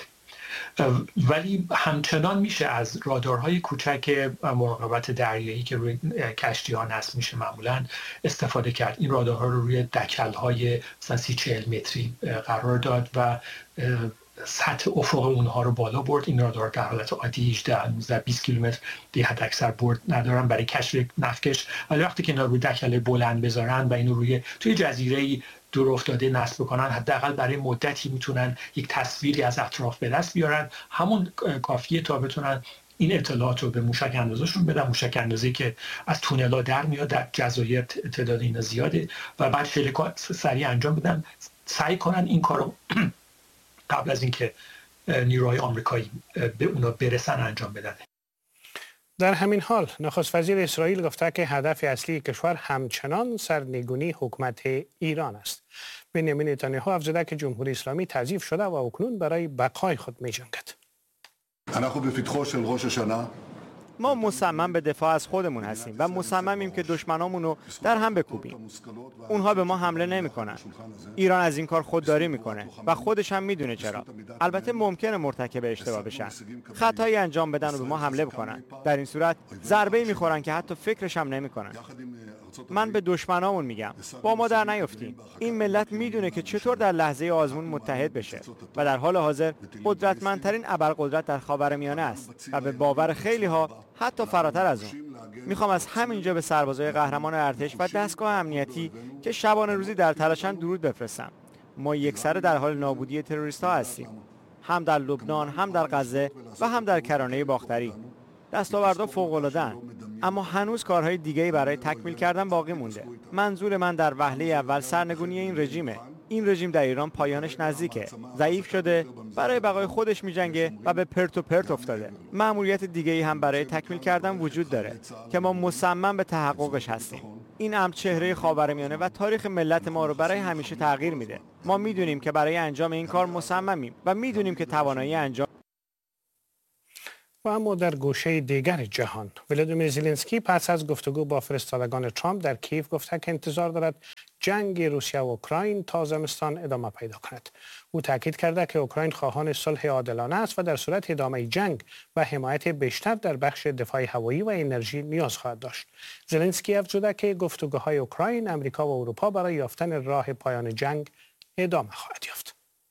ولی همچنان میشه از رادارهای کوچک مراقبت دریایی که روی کشتی ها نصب میشه معمولا استفاده کرد. این رادارها رو روی دکل های مثلا سی چهل متری قرار داد و سطح افق اونها رو بالا برد. این رادار در حالت عادی هجده نوزده بیست کیلومتر دیگه حد اکثر برد ندارن برای کشف نفتکش، ولی وقتی که اینا روی دکل بلند بذارن و اینو روی توی جزیره دور افتاده نصب بکنن، حداقل برای مدتی میتونن یک تصویری از اطراف به دست بیارن. همون کافیه تا بتونن این اطلاعات رو به موشک اندازشون بدن. موشک اندازی که از تونلا در میاد، در جزایر تعداد اینا زیاده و بعد خیلی سریع انجام بدن. سعی کنن این کارو قبل از اینکه نیروهای آمریکایی به اونا برسن انجام بدن. در همین حال نخست وزیر اسرائیل گفته که هدف اصلی کشور همچنان سرنگونی حکومت ایران است. بنیامین نتانیاهو افزوده که جمهوری اسلامی تضعیف شده و اکنون برای بقای خود می جنگد. ما مصمم به دفاع از خودمون هستیم و مصممیم که دشمنامون رو در هم بکوبیم. اونها به ما حمله نمی‌کنن. ایران از این کار خودداری میکنه و خودش هم میدونه چرا. البته ممکنه مرتکب اشتباه بشن، خطایی انجام بدن و به ما حمله بکنن. در این صورت ضربه‌ای میخورن که حتی فکرش هم نمیکنن. من به دشمنامون میگم با ما در نیافتین. این ملت میدونه که چطور در لحظه آزمون متحد بشه و در حال حاضر قدرتمندترین ابرقدرت در خاورمیانه است و به باور خیلی ها حتی فراتر از اون. میخوام از همینجا به سربازای قهرمان ارتش و دستگاه امنیتی که شبانه روزی در تلاشن درود بفرستم. ما یکسره در حال نابودی تروریست ها هستیم، هم در لبنان، هم در غزه و هم در کرانه باختری. دستاوردها فوق‌العاده‌اند، اما هنوز کارهای دیگه‌ای برای تکمیل کردن باقی مونده. منظور من در وهله اول سرنگونی این رژیمه. این رژیم در ایران پایانش نزدیکه، ضعیف شده، برای بقای خودش میجنگه و به پرت و پرت افتاده. مأموریت دیگه‌ای هم برای تکمیل کردن وجود داره که ما مصمم به تحققش هستیم. این امر چهره خاورمیانه و تاریخ ملت ما رو برای همیشه تغییر میده. ما میدونیم که برای انجام این کار مصممیم و میدونیم که توانایی انجام. و اما در گوشه دیگر جهان، ولادیمیر زلنسکی پس از گفتگو با فرستادگان ترامپ در کیف گفته که انتظار دارد جنگ روسیه و اوکراین تا زمستان ادامه پیدا کند. او تاکید کرده که اوکراین خواهان صلح عادلانه است و در صورت ادامه جنگ و حمایت بیشتر در بخش دفاع هوایی و انرژی نیاز خواهد داشت. زلنسکی افزوده که گفتگوهای اوکراین، آمریکا و اروپا برای یافتن راه پایان جنگ ادامه خواهد یافت.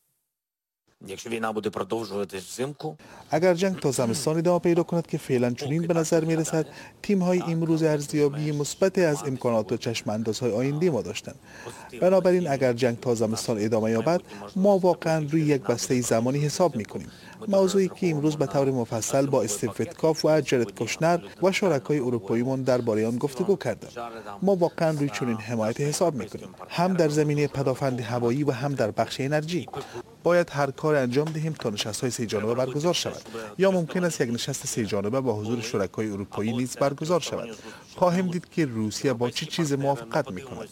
اگر جنگ تا زمستان ادامه پیدا کند که فعلا چنین به نظر می رسد، تیم های امروز ارزیابی مثبت از امکانات و چشم انداز های آینده ما داشتند. بنابراین اگر جنگ تا زمستان ادامه یابد، ما واقعا روی یک بسته زمانی حساب می کنیم. موضوعی که امروز به طور مفصل با استیو ویتکاف و جارد کوشنر و شرکای اروپاییمان درباره آن گفتگو کردیم. ما واقعا روی چنین حمایت حساب می کنیم، هم در زمینه پدافند هوایی و هم در بخش انرژی. باید هر کار انجام دهیم تا نشست‌های سه جانبه برگزار شود، یا ممکن است یک نشست سه جانبه با حضور شرکای اروپایی نیز برگزار شود. خواهیم دید که روسیه با چه چیز موافقت می‌کند.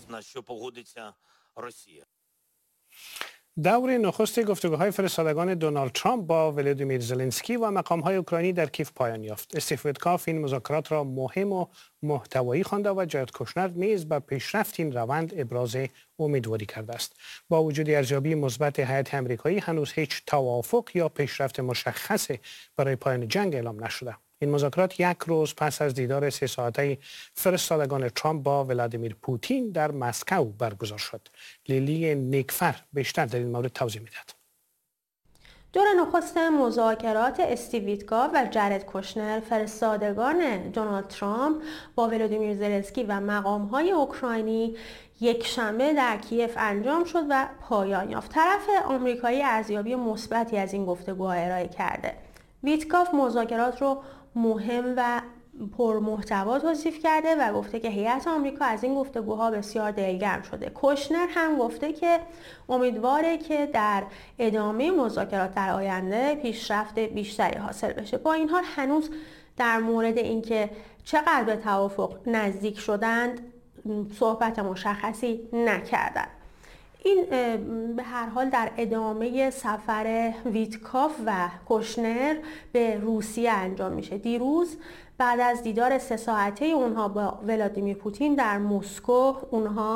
دور نخست گفتگوهای فرستادگان دونالد ترامپ با ولادیمیر زلنسکی و مقام‌های اوکراینی در کیف پایان یافت. استیو ویتکاف این مذاکرات را مهم و محتوایی خوانده و جارد کوشنر نیز به پیشرفت این روند ابراز امیدواری کرده است. با وجود ارزیابی مثبت هیئت آمریکایی، هنوز هیچ توافق یا پیشرفت مشخصی برای پایان جنگ اعلام نشده. این مذاکرات یک روز پس از دیدار سه ساعته فرستادگان ترامپ با ولادیمیر پوتین در مسکو برگزار شد. لیلی نیکفر بیشتر در این مورد توضیح میدهد. دور نخست مذاکرات استیو ویتکاف و جارد کوشنر فرستادگان دونالد ترامپ با ولادیمیر زلنسکی و مقام‌های اوکراینی یک شنبه در کیف انجام شد و پایان یافت. طرف آمریکایی ارزیابی مثبتی از این گفتگوها ارائه کرده. ویتکاف مذاکرات رو مهم و پرمحتوا توصیف کرده و گفته که هیئت آمریکا از این گفتگوها بسیار دلگرم شده. کوشنر هم گفته که امیدواره که در ادامه مذاکرات در آینده پیشرفت بیشتری حاصل بشه. با این حال هنوز در مورد اینکه چقدر به توافق نزدیک شدند صحبت مشخصی نکردند. این به هر حال در ادامه سفر ویتکاف و کوشنر به روسیه انجام میشه. دیروز بعد از دیدار سه ساعته اونها با ولادیمیر پوتین در مسکو، اونها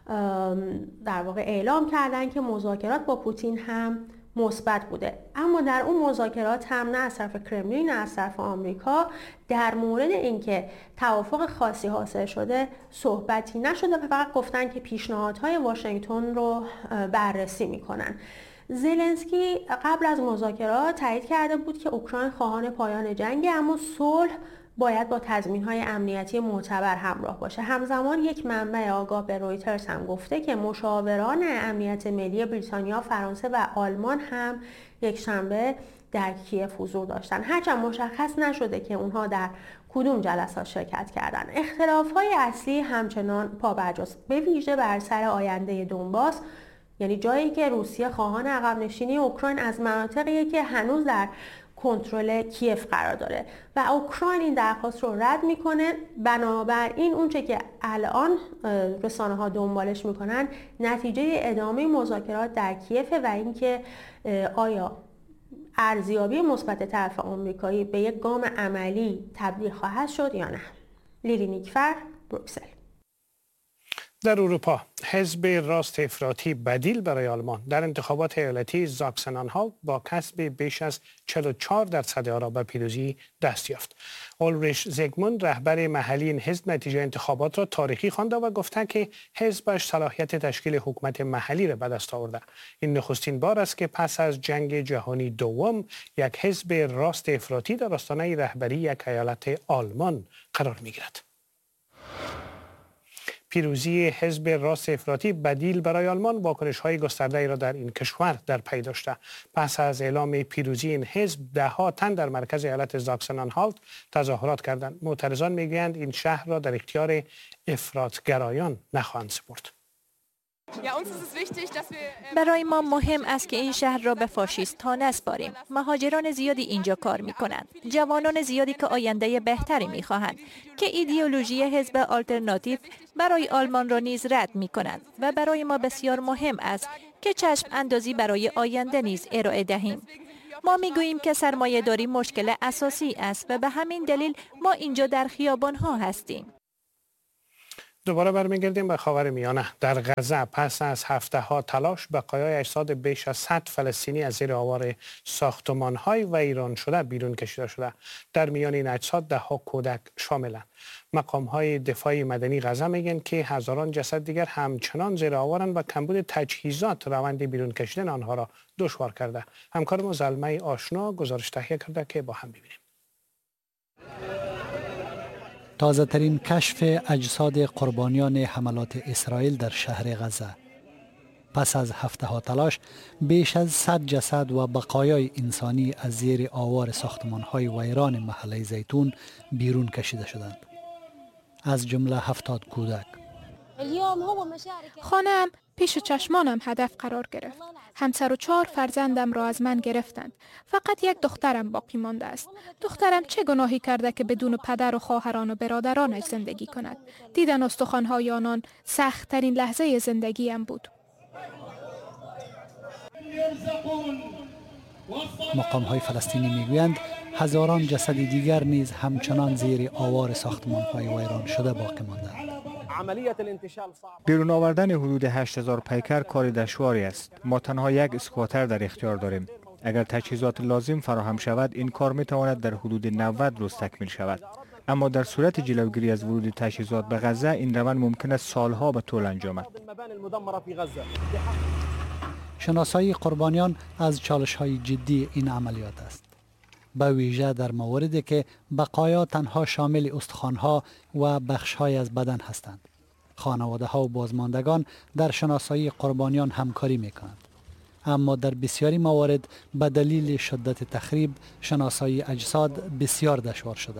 در واقع اعلام کردن که مذاکرات با پوتین هم مثبت بوده. اما در اون مذاکرات هم نه از طرف کرملین نه از طرف آمریکا در مورد اینکه توافق خاصی حاصل شده صحبتی نشده و فقط گفتن که پیشنهادهای واشنگتن رو بررسی میکنن. زلنسکی قبل از مذاکرات تایید کرده بود که اوکراین خواهان پایان جنگ، اما صلح باید با تضمین‌های امنیتی معتبر همراه باشه. همزمان یک منبع آگاه به رویترز هم گفته که مشاوران امنیت ملی بریتانیا، فرانسه و آلمان هم یک شنبه در کیف حضور داشتن، هرچند مشخص نشده که اونها در کدوم جلسات شرکت کردن. اختلاف‌های اصلی همچنان پابرجاست، به ویژه بر سر آینده دونباس، یعنی جایی که روسیه خواهان عقب نشینی اوکراین از مناطقی که هنوز در کنترل کیف قرار داره و اوکراین این درخواست رو رد میکنه. بنابراین اونچه که الان رسانه ها دنبالش میکنن نتیجه ادامه مذاکرات در کیف و اینکه آیا ارزیابی مثبت طرف آمریکایی به یک گام عملی تبدیل خواهد شد یا نه. لیلی نیکفر، بروکسل. در اروپا حزب راست افراطی بدیل برای آلمان در انتخابات ایالتی زاکسن-آنهالت با کسب بیش از چهل و چهار درصد آرا به پیروزی دست یافت. اولریش زیگموند رهبر محلی این حزب نتیجه انتخابات را تاریخی خوانده و گفته که حزبش صلاحیت تشکیل حکومت محلی را به دست آورده. این نخستین بار است که پس از جنگ جهانی دوم یک حزب راست افراطی در آستانه رهبری یک ایالت آلمان قرار می‌گیرد. پیروزی حزب راست افراطی بدیل برای آلمان واکنش‌های گسترده‌ای را در این کشور در پی داشته. پس از اعلام پیروزی این حزب ده‌ها تن در مرکز ایالت زاکسن-آنهالت تظاهرات کردند. معترضان می‌گویند این شهر را در اختیار افراط‌گرایان نخواهند سپرد. برای ما مهم است که این شهر را به فاشیست ها نسپاریم. مهاجران زیادی اینجا کار می کنند. جوانان زیادی که آینده بهتری می خواهند که ایدئولوژی حزب آلترناتیو برای آلمان را نیز رد می کنند و برای ما بسیار مهم است که چشم اندازی برای آینده نیز ارائه دهیم. ما می گوییم که سرمایه داری مشکل اساسی است و به همین دلیل ما اینجا در خیابان ها هستیم. دوباره برمیگردیم به خاورمیانه. در غزه پس از هفته ها تلاش بقایای اجساد بیش از صد فلسطینی از زیر آوار ساختمان‌های و ایران شده بیرون کشیده شده. در میان این اجساد ده ها کودک شاملند. مقام‌های دفاعی مدنی غزه میگن که هزاران جسد دیگر همچنان زیر آوارند و کمبود تجهیزات روند بیرون کشیدن آنها را دشوار کرده. همکارم زلمه آشنا گزارش تهیه کرده که با هم ببینیم. تازه ترین کشف اجساد قربانیان حملات اسرائیل در شهر غزه. پس از هفته ها تلاش بیش از صد جسد و بقایای انسانی از زیر آوار ساختمان های ویران محله زیتون بیرون کشیده شدند. از جمله هفتاد کودک. خانه‌ام پیش چشمانم هدف قرار گرفت. همسر و چهار فرزندم را از من گرفتند. فقط یک دخترم باقی مانده است. دخترم چه گناهی کرده که بدون پدر و خواهران و برادرانش زندگی کند؟ دیدن استخوان‌های آنان سخت ترین لحظه زندگیم بود. مقام‌های فلسطینی میگویند هزاران جسد دیگر نیز همچنان زیر آوار ساختمان‌های ویران شده باقی ماندند. بیرون آوردن حدود هشت هزار پیکر کار دشواری است. ما تنها یک اسکواتر در اختیار داریم. اگر تجهیزات لازم فراهم شود این کار می تواند در حدود نود روز تکمیل شود. اما در صورت جلوگیری از ورود تجهیزات به غزه این روند ممکن است سالها به طول انجامد. شناسایی قربانیان از چالش‌های جدی این عملیات است. به ویژه در مواردی که بقایا تنها شامل استخوان‌ها و بخش‌های از بدن هستند. خانواده‌ها و بازماندگان در شناسایی قربانیان همکاری می‌کنند. اما در بسیاری موارد به دلیل شدت تخریب شناسایی اجساد بسیار دشوار شده.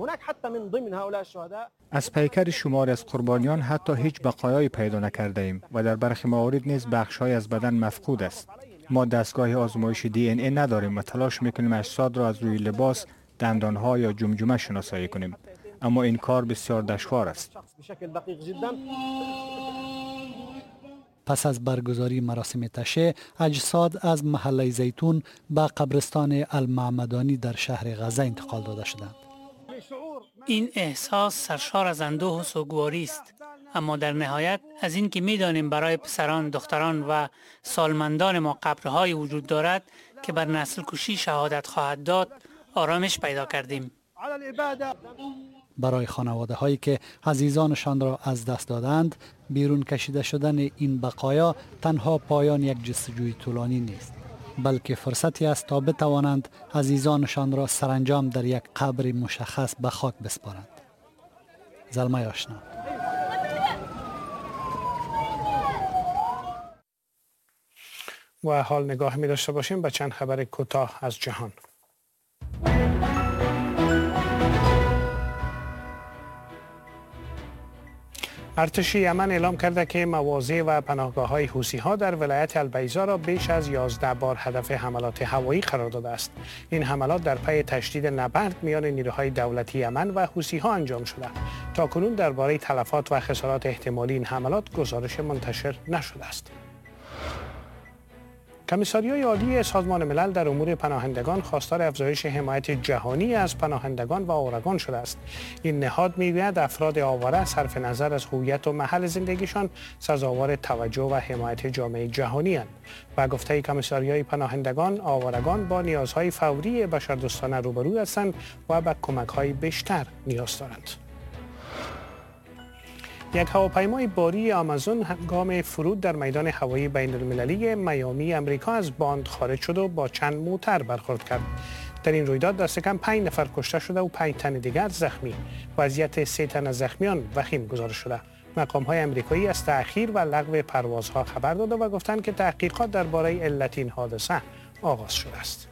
از پیکر شماری از قربانیان حتی هیچ بقایایی پیدا نکرده ایم و در برخی موارد نیز بخش‌های از بدن مفقود است. ما دستگاه آزمایش دی ان ای نداریم و تلاش میکنیم اجساد را از روی لباس، دندانها یا جمجمه شناسایی کنیم. اما این کار بسیار دشوار است. پس از برگزاری مراسم تشییع، اجساد از محله زیتون به قبرستان المعمدانی در شهر غزه انتقال داده شدند. این احساس سرشار از اندوه و سوگواری است. اما در نهایت از این که می‌دانیم برای پسران، دختران و سالمندان ما قبرهایی وجود دارد که بر نسل کشی شهادت خواهد داد، آرامش پیدا کردیم. برای خانواده هایی که عزیزانشان را از دست دادند، بیرون کشیده شدن این بقایا تنها پایان یک جستجوی طولانی نیست، بلکه فرصتی است تا بتوانند عزیزانشان را سرانجام در یک قبر مشخص به خاک بسپارند. زلمه آشنا. و حال نگاه می داشته باشیم به چند خبر کوتاه از جهان. ارتش یمن اعلام کرده که مواضع و پناهگاه‌های حوثی‌ها در ولایت البیضا را بیش از یازده بار هدف حملات هوایی قرار داده است. این حملات در پی تشدید نبرد میان نیروهای دولتی یمن و حوثی‌ها انجام شده. تاکنون درباره تلفات و خسارات احتمالی این حملات گزارش منتشر نشده است. کمیساریای عالی سازمان ملل در امور پناهندگان خواستار افزایش حمایت جهانی از پناهندگان و آورگان شده است. این نهاد میگوید افراد آواره صرف نظر از هویت و محل زندگیشان سزاوار توجه و حمایت جامعه جهانی اند. و گفته کمیساریای پناهندگان آوارگان با نیازهای فوری بشردوستانه روبرو هستند و به کمک‌های بیشتر نیاز دارند. یک هواپیمای باری آمازون هنگام فرود در میدان هوایی بین المللی میامی امریکا از باند خارج شد و با چند موتر برخورد کرد. در این رویداد دست کم پنج نفر کشته شده و پنج تن دیگر زخمی. وضعیت سه تن از زخمیان وخیم گزارش شده. مقام‌های امریکایی از تأخیر و لغو پروازها خبر داده و گفتند که تحقیقات درباره علت این حادثه آغاز شده است.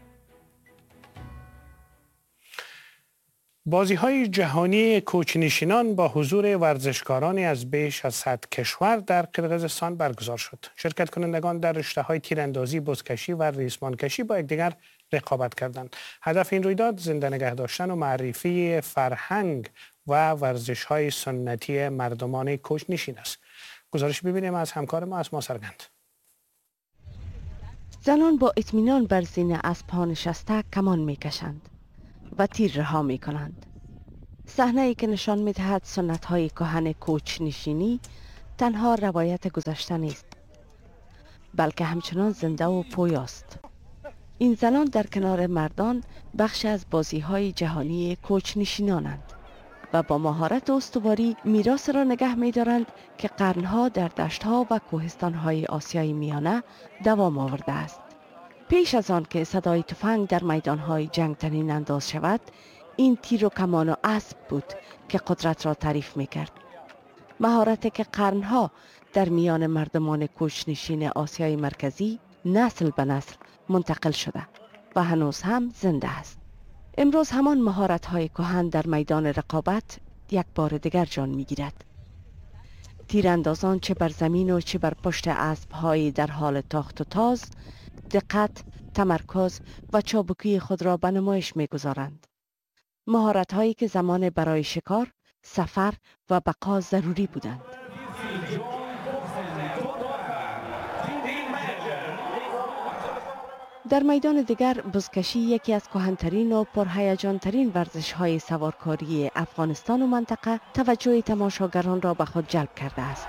بازی‌های جهانی کوچ‌نشینان با حضور ورزشکارانی از بیش از صد کشور در قرقیزستان برگزار شد. شرکت کنندگان در رشته‌های تیراندازی، بزکشی و ریسمانکشی با یکدیگر رقابت کردند. هدف این رویداد زنده نگه داشتن و معرفی فرهنگ و ورزش‌های سنتی مردمان کوچ‌نشین است. گزارش ببینیم از همکار ما اسما سرگند. زنان با اطمینان بر زین اسب‌ها نشسته کمان می‌کشند و تیر رها می کنند. صحنه ای که نشان می دهد سنت های کهن کوچ نشینی تنها روایت گذشته نیست، بلکه همچنان زنده و پویاست. این زنان در کنار مردان بخش از بازی های جهانی کوچ نشینانند و با مهارت و استواری میراث را نگه می دارند که قرنها در دشتها و کوهستان های آسیای میانه دوام آورده است. پیش از آن که صدای تفنگ در میدانهای جنگ طنین انداز شود، این تیر و کمان و اسب بود که قدرت را تعریف میکرد. مهارتی که قرنها در میان مردمان کوچ‌نشین آسیای مرکزی نسل به نسل منتقل شده و هنوز هم زنده است. امروز همان مهارت‌های کهن در میدان رقابت یک بار دیگر جان میگیرد. تیراندازان چه بر زمین و چه بر پشت اسب‌های در حال تاخت و تاز دقت، تمرکز و چابکی خود را به نمایش می‌گذارند. مهارت‌هایی که زمان برای شکار، سفر و بقا ضروری بودند. در میدان دیگر بزکشی یکی از کهن‌ترین و پرهیجان‌ترین ورزش‌های سوارکاری افغانستان و منطقه توجه تماشاگران را به خود جلب کرده است.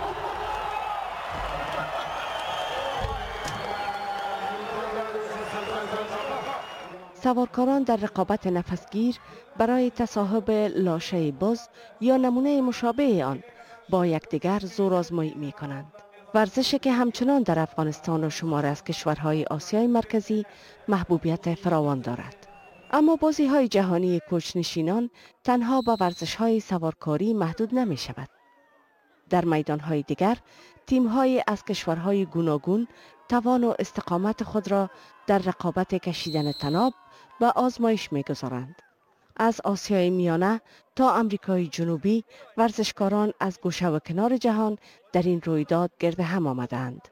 سوارکاران در رقابت نفسگیر برای تصاحب لاشه بز یا نمونه مشابه آن با یکدیگر زور آزمایی می کنند. ورزشی که همچنان در افغانستان و شمار از کشورهای آسیای مرکزی محبوبیت فراوان دارد. اما بازی‌های جهانی کوچ‌نشینان تنها با ورزش‌های سوارکاری محدود نمی شود. در میدان‌های دیگر تیم‌های از کشورهای گوناگون توان و استقامت خود را در رقابت کشیدن طناب و آزمایش می‌گذارند. از آسیای میانه تا امریکای جنوبی ورزشکاران از گوشه و کنار جهان در این رویداد گرد هم آمدند.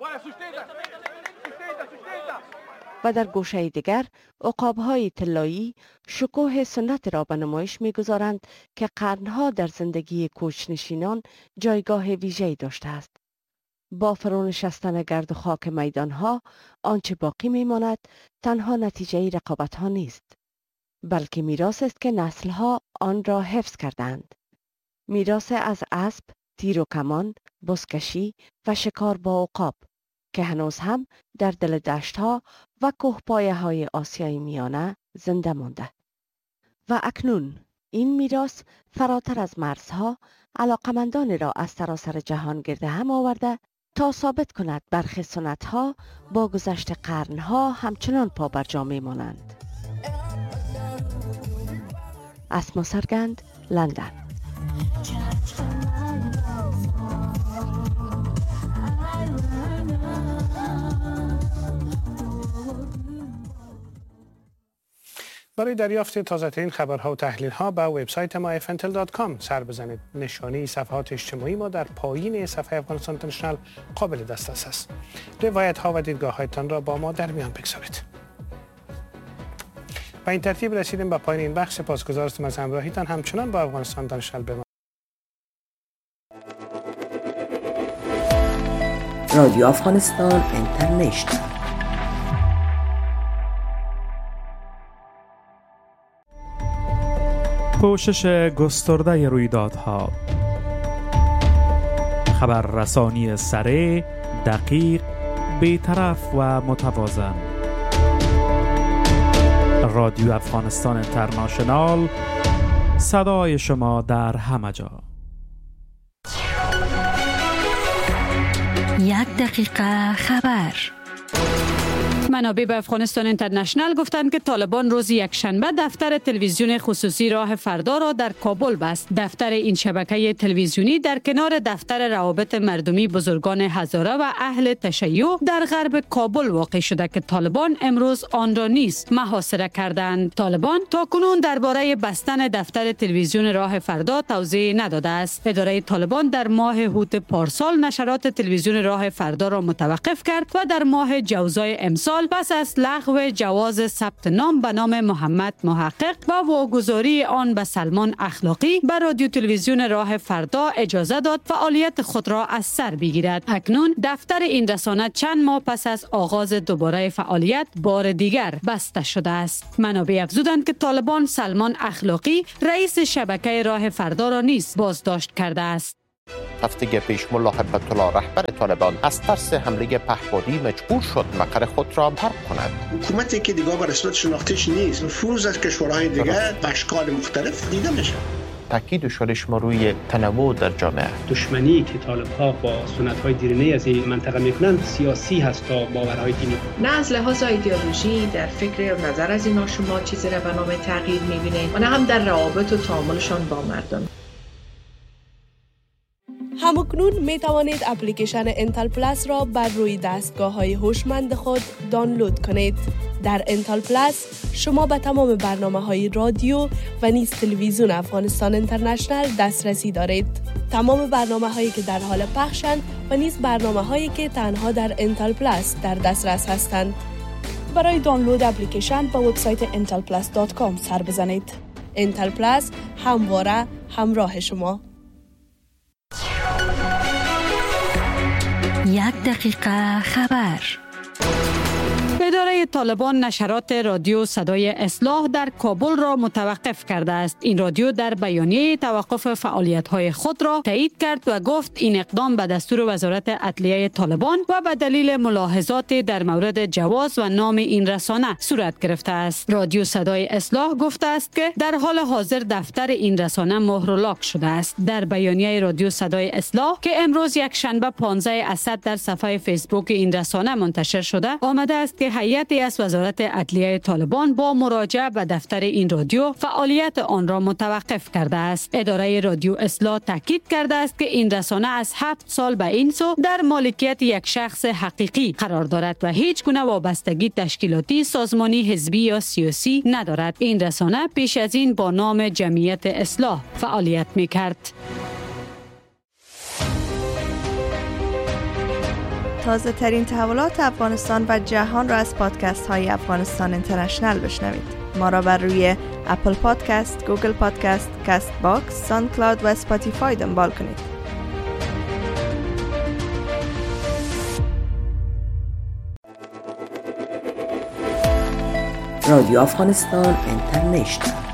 و در گوشه دیگر عقاب‌های طلایی شکوه سنت را به نمایش می‌گذارند که قرنها در زندگی کوچ‌نشینان جایگاه ویژه‌ای داشته است. با فرو نشستن گرد و خاک میدانها آنچه باقی میماند تنها نتیجه رقابت‌ها نیست، بلکه میراث است که نسل‌ها آن را حفظ کردند. میراث از اسب، تیر و کمان، بزکشی و شکار با عقاب که هنوز هم در دل دشت‌ها و کوهپایه‌های آسیای میانه زنده مانده. و اکنون این میراث فراتر از مرزها علاقمندان را از سراسر جهان گرد هم آورده تا ثابت کند برخی سنت‌ها با گذشت قرن‌ها همچنان پابرجا می‌مانند. اسما سرگند، لندن. برای دریافت تازه‌ترین خبرها و تحلیل‌ها به وبسایت ما اف ان تی ال دات کام سر بزنید. نشانی صفحات اجتماعی ما در پایین صفحه افغانستان اینترنشنال قابل دسترس است. روایت‌ها و دیدگاه‌هایتان را با ما در میان بگذارید. با این ترتیب رسیدیم به پایان این بخش. سپاسگزار هستم از همراهیتان. همچنان با افغانستان اینترنشنال رادیو افغانستان اینترنشنال. پوشش گسترده رویدادها، خبررسانی سریع، دقیق، بی‌طرف و متوازن. رادیو افغانستان اینترنشنال، صدای شما در همه جا. یک دقیقه خبر. منابع به افغانستان اینترنشنال گفتند که طالبان روز یکشنبه دفتر تلویزیون خصوصی راه فردا را در کابل بست. دفتر این شبکه تلویزیونی در کنار دفتر روابط مردمی بزرگان هزاره و اهل تشیع در غرب کابل واقع شده که طالبان امروز آن را نیز محاصره کردند. طالبان تاکنون درباره بستن دفتر تلویزیون راه فردا توضیح نداده است. اداره طالبان در ماه هوت پارسال نشرات تلویزیون راه فردا را متوقف کرد و در ماه جوزای امسال پس از لغو جواز ثبت نام به نام محمد محقق و واگذاری آن به سلمان اخلاقی به رادیو تلویزیون راه فردا اجازه داد فعالیت خود را از سر بگیرد. اکنون دفتر این رسانه چند ماه پس از آغاز دوباره فعالیت بار دیگر بسته شده است. منابع افزودند که طالبان سلمان اخلاقی رئیس شبکه راه فردا را نیز بازداشت کرده است. هفته پیش ملا هیبت الله رهبر طالبان از ترس حمله پهپادی مجبور شد مقر خود را ترک کند. حکومتی که دیگه به رسمیت شناخته‌اش نیست، نفوذ از کشورهای دیگه به اشکال مختلف دیده میشه. تاکید شدش ما روی تنوع در جامعه. دشمنی که طالب‌ها با سنت‌های دیرینه از این منطقه میکنند سیاسی هست تا باورهای دینی. نه از لحاظ ایدئولوژی در فکر و نظر از اینا شما چیزی را به نام تغییر می‌بینید و نه هم در روابط و تعاملشان با مردم. همکنون می توانید اپلیکیشن انتل پلاس را بر روی دستگاه‌های هوشمند خود دانلود کنید. در انتل پلاس شما به تمام برنامه‌های رادیو و نیز تلویزیون افغانستان اینترنشنال دسترسی دارید. تمام برنامه‌هایی که در حال پخشند و نیز برنامه‌هایی که تنها در انتل پلاس در دسترس هستند. برای دانلود اپلیکیشن به وبسایت انتل پلاس دات کام سر بزنید. انتل پلاس همواره همراه شما. یک دقیقه خبر. اداره طالبان نشرات رادیو صدای اصلاح در کابل را متوقف کرده است. این رادیو در بیانیه توقف فعالیت‌های خود را تایید کرد و گفت این اقدام به دستور وزارت عدلیه طالبان و به دلیل ملاحظات در مورد جواز و نام این رسانه صورت گرفته است. رادیو صدای اصلاح گفته است که در حال حاضر دفتر این رسانه مهر و لاک شده است. در بیانیه رادیو صدای اصلاح که امروز یک شنبه پانزده اسد در صفحه فیسبوک این رسانه منتشر شده آمده است که هیئتی از وزارت عدلیه طالبان با مراجعه به دفتر این رادیو فعالیت آن را متوقف کرده است. اداره رادیو اصلاح تاکید کرده است که این رسانه از هفت سال به این سو در مالکیت یک شخص حقیقی قرار دارد و هیچ گونه وابستگی تشکیلاتی، سازمانی، حزبی یا سیاسی ندارد. این رسانه پیش از این با نام جمعیت اصلاح فعالیت می‌کرد. تازه ترین تحولات افغانستان و جهان را از پادکست های افغانستان اینترنشنال بشنوید. ما را بر روی اپل پادکست، گوگل پادکست، کاست باکس، ساوند کلاود و اسپاتیفای دنبال کنید. رادیو افغانستان اینترنشنال